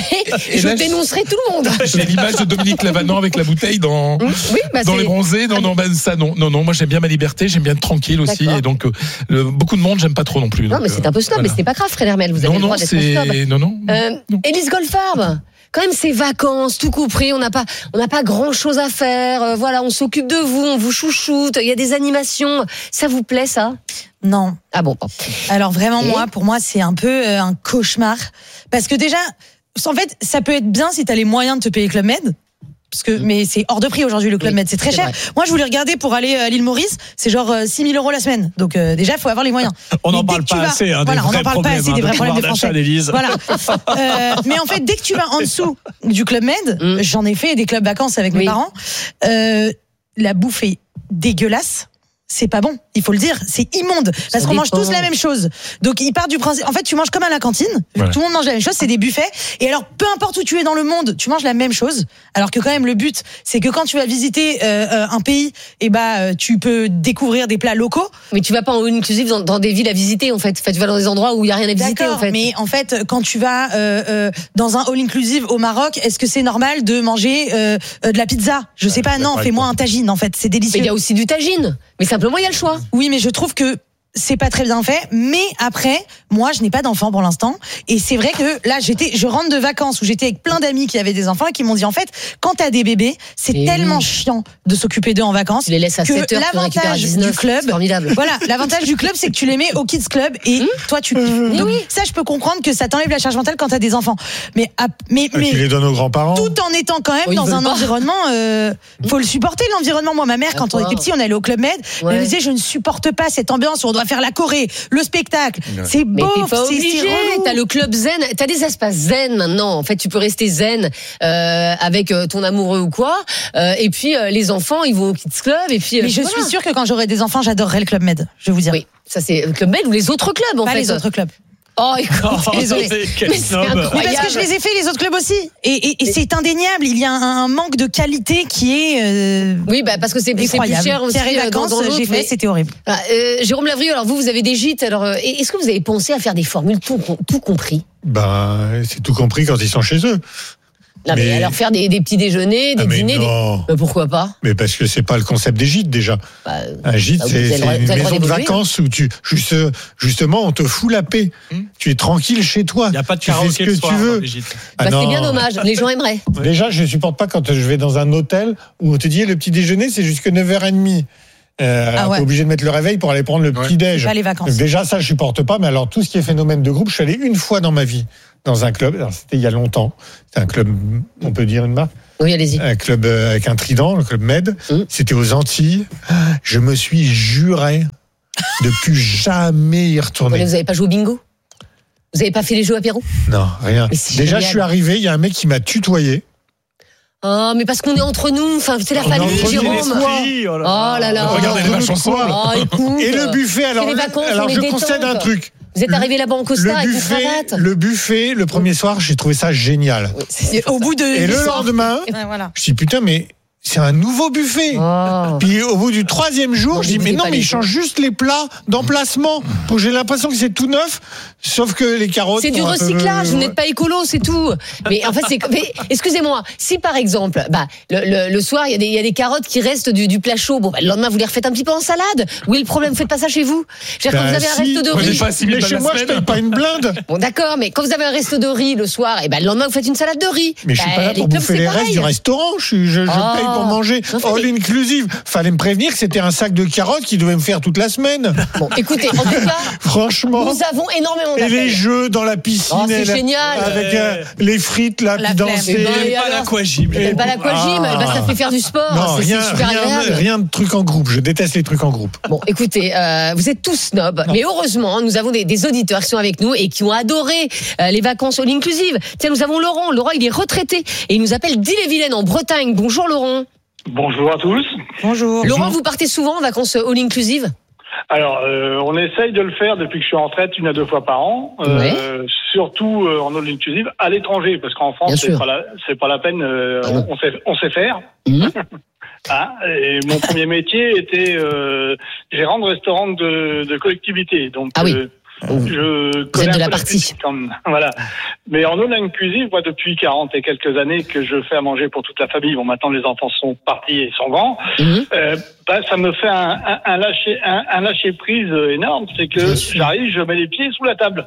je dénoncerai tout le monde. J'ai l'image de Dominique Lavanant avec la bouteille dans les bronzés. Non, non, ben ça, non, non, non. Moi, j'aime bien ma liberté. Bien tranquille aussi. D'accord. Et donc euh, le, beaucoup de monde j'aime pas trop non plus. Non donc, mais c'est un peu snob, voilà. Mais c'était pas grave, Fred Hermel, vous avez non, le droit non, d'être c'est... snob. Non non. Euh, Élise Goldfarb, quand même ces vacances, tout compris, on n'a pas, on n'a pas grand chose à faire. Euh, voilà, on s'occupe de vous, on vous chouchoute. Il y a des animations. Ça vous plaît ça ? Non. Ah bon. Alors vraiment Et moi, pour moi c'est un peu euh, un cauchemar parce que déjà, en fait, ça peut être bien si t'as les moyens de te payer Club Med. Parce que, mais c'est hors de prix aujourd'hui le Club oui, Med, c'est très c'est cher. Vrai. Moi, je voulais regarder pour aller à l'île Maurice, c'est genre six mille euros la semaine. Donc euh, déjà, il faut avoir les moyens. On n'en parle pas vas, assez, hein, voilà, des on n'en parle pas assez des vrais problèmes des Français. Voilà. euh, mais en fait, dès que tu vas en dessous du Club Med, mm. j'en ai fait des clubs vacances avec oui. mes parents. Euh, la bouffe est dégueulasse. C'est pas bon, il faut le dire, c'est immonde parce ça qu'on dépend. Mange tous la même chose. Donc il part du principe, en fait tu manges comme à la cantine, ouais. Tout le monde mange la même chose, c'est des buffets. Et alors peu importe où tu es dans le monde, tu manges la même chose. Alors que quand même le but, c'est que quand tu vas visiter euh, un pays, et bah tu peux découvrir des plats locaux. Mais tu vas pas en inclusive dans, dans des villes à visiter en fait. Enfin, tu vas dans des endroits où il y a rien à visiter. D'accord, en fait. Mais en fait quand tu vas euh, euh, dans un all inclusive au Maroc, est-ce que c'est normal de manger euh, de la pizza ? Je sais pas, non, fais-moi un tagine en fait, c'est délicieux. Mais il y a aussi du tagine. Mais simplement, il y a le choix. Oui, mais je trouve que c'est pas très bien fait, mais après, moi, je n'ai pas d'enfant pour l'instant, et c'est vrai que là, j'étais, je rentre de vacances où j'étais avec plein d'amis qui avaient des enfants et qui m'ont dit en fait, quand t'as des bébés, c'est et tellement oui. chiant de s'occuper d'eux en vacances. Tu les laisses à que sept heures, l'avantage tu dix-neuf, du club, c'est formidable. Voilà, l'avantage du club, c'est que tu les mets au kids club et mmh. toi, tu kiffes. Mmh. Donc, oui. ça, je peux comprendre que ça t'enlève la charge mentale quand t'as des enfants, mais mais mais tu les donnes aux grands-parents, tout en étant quand même oh, dans un pas. environnement, euh, faut le supporter l'environnement. Moi, ma mère, quand on était petit, on allait au Club Med, ouais. Elle me disait, je ne supporte pas cette ambiance où on doit faire la choré, le spectacle, ouais. C'est beau, mais t'es pas obligé. T'as le club zen, t'as des espaces zen maintenant. En fait, tu peux rester zen euh, avec euh, ton amoureux ou quoi. Euh, et puis euh, les enfants, ils vont au kids club. Et puis. Euh, mais je voilà. suis sûre que quand j'aurai des enfants, j'adorerai le Club Med. Je vais vous dire. Oui, ça c'est le Club Med ou les autres clubs en pas fait. Les autres clubs. Oh, écoute, désolé. Mais c'est incroyable. Mais parce que je les ai fait, les autres clubs aussi. Et, et, et c'est indéniable. Il y a un, un manque de qualité qui est. Euh, oui, bah parce que c'est, c'est plus cher aussi. Pierre et Vacances, dans, dans j'ai fait, mais... c'était horrible. Ah, euh, Jérôme Lavrieux, alors vous, vous avez des gîtes. Alors, euh, est-ce que vous avez pensé à faire des formules tout, tout compris? Ben, c'est tout compris quand ils sont chez eux. Non, mais, mais alors faire des, des petits déjeuners, des ah dîners, des... bah, pourquoi pas? Mais parce que c'est pas le concept des gîtes déjà. Bah, un gîte, bah, c'est, c'est une maison de vacances où tu juste, justement on te fout la paix. Hum. Tu es tranquille chez toi. Il y a pas de tu fais ce que le soir, tu veux. Ah, bah, c'est bien dommage. Les gens aimeraient. Déjà, je supporte pas quand je vais dans un hôtel où on te dit le petit déjeuner c'est jusqu'à neuf heures trente. Euh, ah ouais. T'es obligé de mettre le réveil pour aller prendre le ouais. petit déj. Pas les vacances. Donc déjà ça je supporte pas. Mais alors tout ce qui est phénomène de groupe, je suis allé une fois dans ma vie dans un club. Alors, c'était il y a longtemps. C'était un club, on peut dire une marque. Oui, allez-y. Un club avec un trident, le club Med. Mmh. C'était aux Antilles. Je me suis juré de plus jamais y retourner. Mais vous avez pas joué au bingo? Vous avez pas fait les jeux apéro? Non, rien. Déjà, génial. Je suis arrivé. Il y a un mec qui m'a tutoyé. Oh, mais parce qu'on est entre nous, enfin, c'est la famille, Jérôme. Oh là là. là. Regardez ma chanson. Oh, écoute, et le buffet, alors, les vacances, alors je concède un truc. Vous êtes arrivé là-bas en costard avec une cravate. Le buffet, le premier soir, j'ai trouvé ça génial. Et au bout de. Et le lendemain, ouais, voilà. Je dis putain, mais c'est un nouveau buffet. Oh. Puis au bout du troisième jour, bon, je dis mais non, mais ils changent juste les plats d'emplacement. Donc j'ai l'impression que c'est tout neuf, sauf que les carottes. C'est du recyclage. Peu... Vous n'êtes pas écolo, c'est tout. Mais en fait, c'est. Mais, excusez-moi, si par exemple, bah le, le, le soir, il y a des il y a des carottes qui restent du, du plat chaud. Bon, bah, le lendemain, vous les refaites un petit peu en salade. Où est le problème? Vous faites pas ça chez vous? Je veux dire, bah, quand vous avez si, un resto de riz. Pas si mais chez moi, je paye pas une blinde. Bon, d'accord, mais quand vous avez un resto de riz le soir, et ben bah, le lendemain, vous faites une salade de riz. Mais je suis pas là pour bouffer les restes du restaurant. Je je paye pour manger. All inclusive. Fallait me prévenir que c'était un sac de carottes qui devait me faire toute la semaine. Bon, écoutez, en tout cas, franchement, nous avons énormément d'appels. Et les jeux dans la piscine. Oh, c'est génial. Avec euh, les frites là, puis danser. Et ben, pas l'aquagym. Et pas l'aquagym, ah. bah, ça fait faire du sport. Non, c'est, rien, c'est super rien, agréable. Rien de trucs en groupe. Je déteste les trucs en groupe. Bon, écoutez, euh, vous êtes tous snobs, non. Mais heureusement, nous avons des, des auditeurs qui sont avec nous et qui ont adoré euh, les vacances all inclusive. Tiens, nous avons Laurent. Laurent, il est retraité et il nous appelle d'Ille-et-Vilaine en Bretagne. Bonjour Laurent. Bonjour à tous. Bonjour. Laurent, vous partez souvent en vacances all inclusive? Alors, euh, on essaye de le faire depuis que je suis en retraite une à deux fois par an, euh, ouais. surtout euh, en all inclusive à l'étranger, parce qu'en France c'est pas, la, c'est pas la peine, euh, ah on, on, sait, on sait faire. Mmh. Ah, et mon premier métier était euh, gérant de restaurant de, de collectivité, donc. Ah oui. Euh, Je connais de la partie. Comme, voilà. Mais en all inclusive, moi, depuis quarante et quelques années que je fais à manger pour toute la famille. Bon, maintenant, les enfants sont partis et sont grands. Mmh. Euh, bah, ça me fait un, un, un lâcher, un, un lâcher prise énorme. C'est que j'arrive, je mets les pieds sous la table.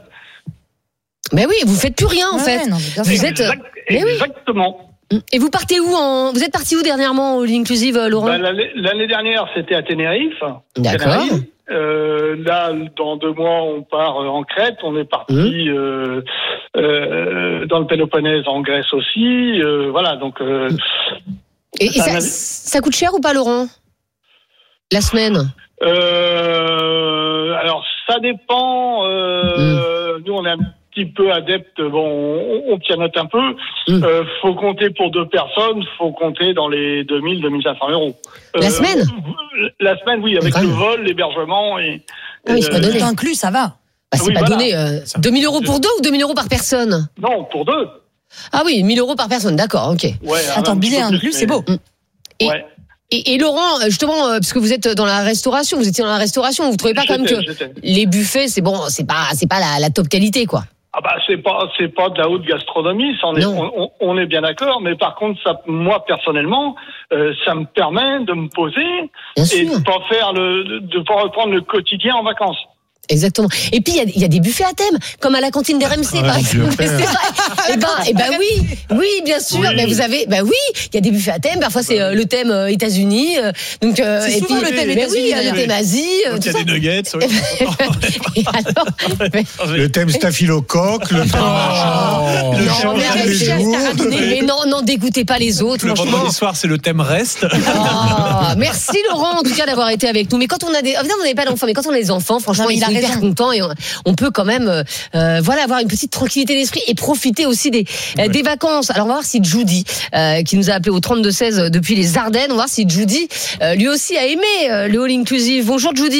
Mais oui, vous faites plus rien, en ouais, fait. Non, vous exact, êtes, exactement. Oui. Et vous partez où en, vous êtes parti où dernièrement, all inclusive, Laurent? Bah, l'année, l'année dernière, c'était à Tenerife. D'accord. Tenerife. Euh, là, dans deux mois, on part en Crète. On est parti mmh. euh, euh, dans le Péloponnèse, en Grèce aussi. Euh, voilà, donc. Euh, et, et ça, ça coûte cher ou pas, Laurent? La semaine euh, Alors, ça dépend. Euh, mmh. Nous, on est un petit peu adepte. Bon, on, on pianote un peu. Mmh. Euh, faut compter pour deux personnes. Faut compter dans les deux mille, deux mille cinq cents euros. La euh, semaine La semaine, oui, avec le vol, l'hébergement et. Ah oui, c'est pas donné. Inclus, ça va. Bah, c'est oui, pas voilà. donné. Euh, deux mille euros pour deux ou deux mille euros par personne? Non, pour deux. Ah oui, mille euros par personne, d'accord, ok. Ouais, attends, billet inclus, mais... c'est beau. Et, ouais. et, et Laurent, justement, parce que vous êtes dans la restauration, vous étiez dans la restauration, vous trouvez pas quand même que j'étais. Les buffets, c'est bon, c'est pas, c'est pas la, la top qualité, quoi? Ah bah c'est pas c'est pas de la haute gastronomie, ça on est on, on est bien d'accord, mais par contre ça moi personnellement euh, ça me permet de me poser bien et sûr. de pas faire le de pas reprendre le quotidien en vacances. Exactement. Et puis il y, y a des buffets à thème, comme à la cantine d'R M C, ouais, par exemple. C'est vrai. Et ben, et ben oui, oui, bien sûr. Oui. Mais vous avez, ben oui, il y a des buffets à thème. Parfois c'est euh, le thème euh, États-Unis. Euh, donc euh, c'est et souvent puis, le thème mais États-Unis. Oui, il y a le thème Asie. Donc il y a des nuggets. Oui. Et alors, mais... le thème staphylocoque, le thème oh. le chant des jours. Mais non, non, dégoûtez pas les autres. Le vendredi soir, c'est le thème reste. Oh, merci Laurent, en tout cas d'avoir été avec nous. Mais quand on a des, évidemment, on n'avait pas d'enfants, mais quand on a des enfants, franchement, ils sont hyper contents et on, on peut quand même, euh, voilà, avoir une petite tranquillité d'esprit et profiter aussi des, ouais. des vacances. Alors on va voir si Judy, euh, qui nous a appelé au trente-deux seize depuis les Ardennes, on va voir si Judy, euh, lui aussi a aimé euh, le all inclusive. Bonjour Judy.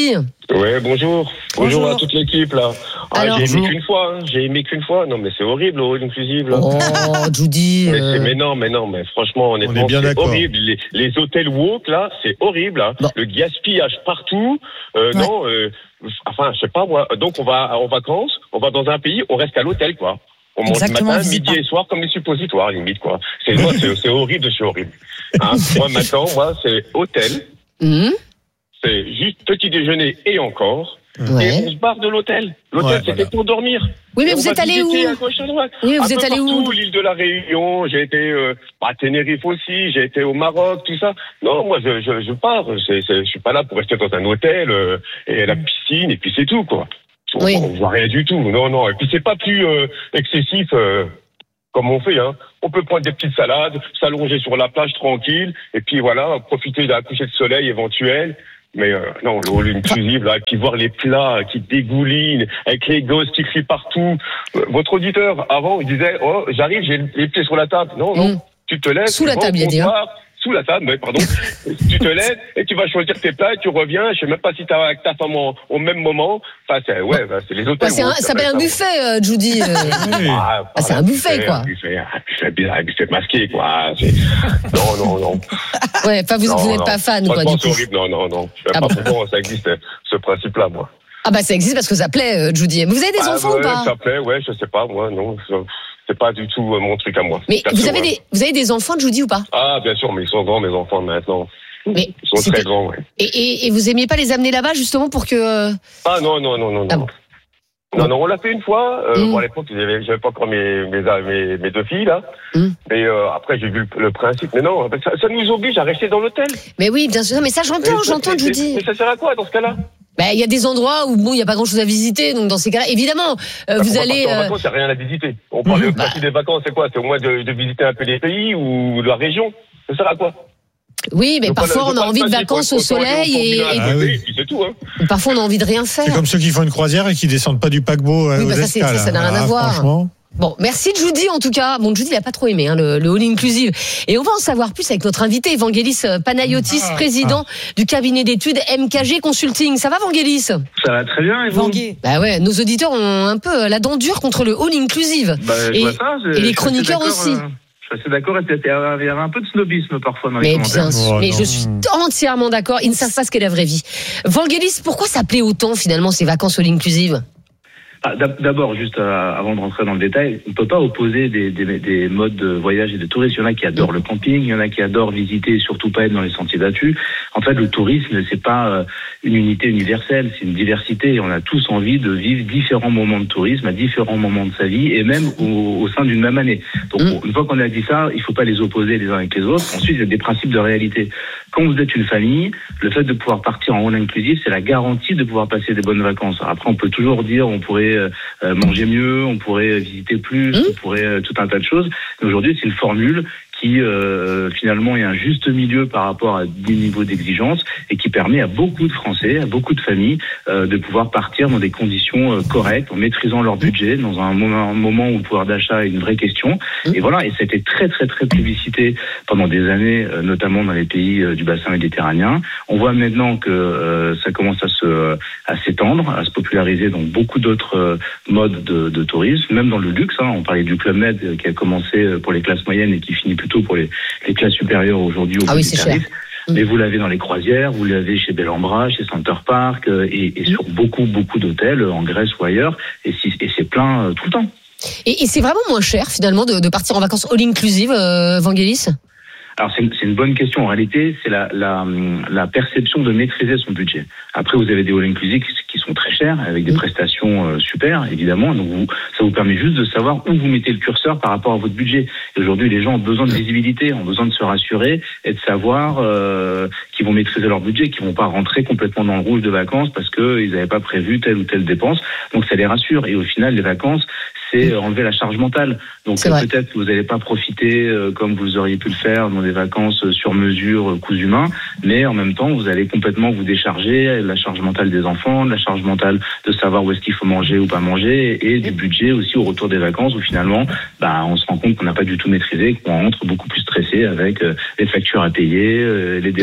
Ouais, bonjour. bonjour. Bonjour à toute l'équipe, là. Ah, Alors, j'ai aimé bonjour. qu'une fois, hein. J'ai aimé qu'une fois. Non, mais c'est horrible, le all inclusive, là. Oh, Judy. Mais, euh, c'est- mais non, mais non, mais franchement, honnêtement, On est bien c'est d'accord. horrible. Les, les hôtels woke, là, c'est horrible, hein. Bon. Le gaspillage partout. Euh, Ouais. Non, euh, enfin, je sais pas, moi. Donc, on va en vacances, on va dans un pays, on reste à l'hôtel, quoi. On mange Exactement, matin, on visite midi pas. et soir comme des suppositoires, limite, quoi. C'est, moi, c'est, c'est horrible, c'est horrible. Hein, moi, maintenant, moi, c'est hôtel, hum, c'est juste petit déjeuner et encore. Ouais. Et on se barre de l'hôtel. L'hôtel, Ouais, c'était voilà. pour dormir. Oui, mais Et vous on va êtes allé visiter où à gauche, à droite. Oui, vous Un êtes peu allé où partout, l'île de la Réunion, j'ai été euh, à Tenerife aussi, j'ai été au Maroc, tout ça. Non, moi, je, je, je pars. C'est, c'est, je suis pas là pour rester dans un hôtel euh, et la piscine, et puis c'est tout, quoi. On, Oui. on voit rien du tout. Non, non. Et puis c'est pas plus euh, excessif euh, comme on fait. Hein. On peut prendre des petites salades, s'allonger sur la plage tranquille, et puis voilà, profiter d'un coucher de soleil éventuel. Mais euh, non, le all inclusive, là, et puis voir les plats qui dégoulinent, avec les gosses qui crient partout. Euh, votre auditeur, avant, il disait, oh, j'arrive, j'ai les pieds sur la table. Non, non, Mm. tu te lèves. Sous tu la vas table, au il a dit, hein. comptoir, Sous la table, mais pardon. Tu te lèves et tu vas choisir tes plats et tu reviens. Je sais même pas si t'as avec ta femme en- au même moment. Enfin, c'est, ouais, bah, c'est les hôtels. bah, c'est un- woke, ça s'appelle un ça. buffet, euh, Judy. euh. Ah, Ah, c'est un buffet, quoi. Un buffet, un buffet, bizarre, un buffet masqué, quoi. C'est- Non, non, non. Ouais, enfin, vous, Non, vous n'êtes non. pas fan, quoi, Franchement, du c'est coup. horrible. Non, non, non. Je sais Ah pas bon. pourquoi ça existe, ce principe-là, moi. Ah bah ça existe parce que ça plaît, euh, Judy. Mais vous avez des Ah, enfants ouais, ou pas Ça plaît, ouais, je sais pas, moi, non. ça- C'est pas du tout euh, mon truc à moi. Mais Perso, vous avez hein. des, vous avez des enfants, Judy, ou pas? Ah, bien sûr, mais ils sont grands, mes enfants, maintenant. Mais Ils sont c'était- très grands, ouais. Et, et, et vous aimiez pas les amener là-bas justement pour que. euh, Ah, non, non, non, non, Ah non. Non, non, on l'a fait une fois. Euh, Mm. Bon, à l'époque, j'avais, j'avais pas encore mes, mes, mes, mes deux filles, là. Mm. Mais euh, après, j'ai vu le, le principe. Mais non, ça, ça nous oblige à rester dans l'hôtel. Mais oui, bien sûr. Non, mais ça j'entends, Mais ça, j'entends, mais- Judy. Mais ça sert à quoi, dans ce cas-là? Bah, il y a des endroits où bon, il y a pas grand-chose à visiter, donc dans ces cas-là, évidemment, euh, Bah, vous on va allez. partir en euh, vacances, il n'y a rien à visiter. On parle Mhm. du principe des vacances, c'est quoi? C'est au moins de, de visiter un peu les pays ou la région. Ça sert à quoi? Oui, mais Je veux pas parfois le- je on veux a pas envie le de passer, vacances faut- au faut- faut- soleil faut- et, faut- et- faut- Ah oui. et puis c'est tout, hein. et parfois on a envie de rien C'est faire. comme ceux qui font une croisière et qui descendent pas du paquebot euh, Oui, aux bah ça, c'est- escales. ça, ça n'a rien à Ah, voir. Franchement. Bon, merci Judy en tout cas. Bon, Judy, il a pas trop aimé hein, le, le all inclusive. Et on va en savoir plus avec notre invité, Evangelis Panayotis, Ah, président du cabinet d'études M K G Consulting. Ça va, Evangelis? Ça va très bien, et vous? Bah ouais, nos auditeurs ont un peu la dent dure contre le all inclusive. Bah, je et, vois ça, je- et je les suis chroniqueurs assez aussi. d'accord, euh, Je suis assez d'accord, et puis il y avait un peu de snobisme parfois dans les Mais commentaires. bien sûr, mais je suis entièrement d'accord. Ils ne savent pas ce qu'est la vraie vie. Vangelis, pourquoi ça plaît autant finalement ces vacances all inclusive? Ah, d'ab- D'abord, juste euh, avant de rentrer dans le détail, on ne peut pas opposer des, des, des modes de voyage et de tourisme. Il y en a qui adorent le camping, il y en a qui adorent visiter et surtout pas être dans les sentiers battus. En fait, le tourisme, c'est pas euh, une unité universelle, c'est une diversité. Et on a tous envie de vivre différents moments de tourisme à différents moments de sa vie et même au, au sein d'une même année. Donc, une fois qu'on a dit ça, il ne faut pas les opposer les uns avec les autres. Ensuite, il y a des principes de réalité. Quand vous êtes une famille, le fait de pouvoir partir en all inclusive, c'est la garantie de pouvoir passer des bonnes vacances. Alors après, on peut toujours dire, on pourrait euh, manger mieux, on pourrait visiter plus, on pourrait euh, tout un tas de choses. Mais aujourd'hui, c'est une formule qui euh, finalement est un juste milieu par rapport à des niveaux d'exigence et qui permet à beaucoup de Français, à beaucoup de familles euh, de pouvoir partir dans des conditions euh, correctes, en maîtrisant leur budget, dans un moment, un moment où le pouvoir d'achat est une vraie question. Et voilà, et ça a été très très très plébiscité pendant des années, euh, notamment dans les pays euh, du bassin méditerranéen. On voit maintenant que euh, ça commence à se à s'étendre, à se populariser dans beaucoup d'autres euh, modes de, de tourisme, même dans le luxe. Hein. On parlait du Club Med euh, qui a commencé pour les classes moyennes et qui finit plutôt pour les, les classes supérieures aujourd'hui au Ah bout oui, du c'est tarif. cher. Mais vous l'avez dans les croisières, vous l'avez chez Bellambra, chez Center Park euh, et, et sur beaucoup beaucoup d'hôtels en Grèce ou ailleurs. Et, si, et c'est plein euh, tout le temps. Et, et c'est vraiment moins cher finalement de, de partir en vacances all inclusive, euh, Vangelis? Alors c'est une, c'est une bonne question. En réalité, c'est la, la, la perception de maîtriser son budget. Après, vous avez des all inclusive qui sont très chers, avec des prestations euh, super, évidemment. Donc vous, ça vous permet juste de savoir où vous mettez le curseur par rapport à votre budget. Et aujourd'hui, les gens ont besoin de visibilité, ont besoin de se rassurer et de savoir euh, qu'ils vont maîtriser leur budget, qu'ils vont pas rentrer complètement dans le rouge de vacances parce qu'ils n'avaient pas prévu telle ou telle dépense. Donc ça les rassure. Et au final, les vacances, c'est enlever la charge mentale. Donc euh, peut-être que vous n'allez pas profiter euh, comme vous auriez pu le faire dans des vacances sur mesure, euh, coups humains, mais en même temps, vous allez complètement vous décharger de la charge mentale des enfants, de la charge mentale de savoir où est-ce qu'il faut manger ou pas manger, et du budget aussi au retour des vacances où finalement, bah, on se rend compte qu'on n'a pas du tout maîtrisé, qu'on rentre beaucoup plus stressé avec euh, les factures à payer, euh, les dépenses qu'on a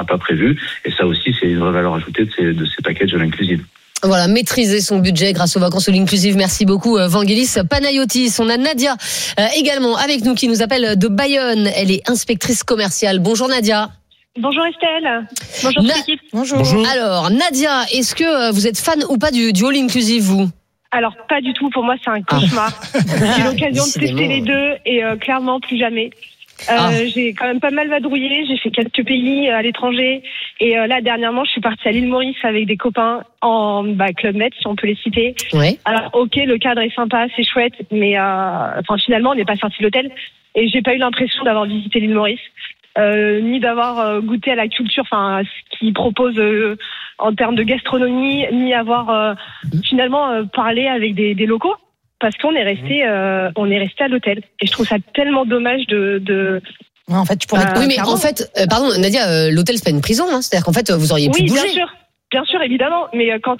n'a pas prévu. Et ça aussi, c'est une vraie valeur ajoutée de ces, de ces packages all inclusive. Voilà, maîtriser son budget grâce aux vacances all inclusive. Merci beaucoup, Vangelis Panayotis. On a Nadia euh, également avec nous qui nous appelle de Bayonne. Elle est inspectrice commerciale. Bonjour Nadia. Bonjour Estelle. Bonjour Na- l'équipe. Bonjour. Bonjour. Alors Nadia, est-ce que vous êtes fan ou pas du, du all inclusive vous? Alors pas du tout. Pour moi, c'est un cauchemar. Ah. J'ai eu l'occasion de tester les deux et euh, clairement plus jamais. Euh, ah. J'ai quand même pas mal vadrouillé, j'ai fait quelques pays à l'étranger et euh, là dernièrement je suis partie à l'île Maurice avec des copains en bah, Club Med si on peut les citer. Ouais. Alors ok, le cadre est sympa, c'est chouette, mais euh, enfin finalement on n'est pas sorti de l'hôtel et j'ai pas eu l'impression d'avoir visité l'île Maurice euh, ni d'avoir euh, goûté à la culture, enfin ce qu'ils proposent euh, en termes de gastronomie, ni avoir euh, finalement euh, parlé avec des, des locaux. Parce qu'on est resté, euh, on est resté à l'hôtel. Et je trouve ça tellement dommage de. de ouais, en fait, tu pourrais. Euh, oui, mais clairement. en fait, euh, pardon, Nadia, euh, l'hôtel c'est pas une prison, hein. C'est-à-dire qu'en fait, vous auriez pu oui, bouger. Oui, bien sûr, bien sûr, évidemment. Mais quand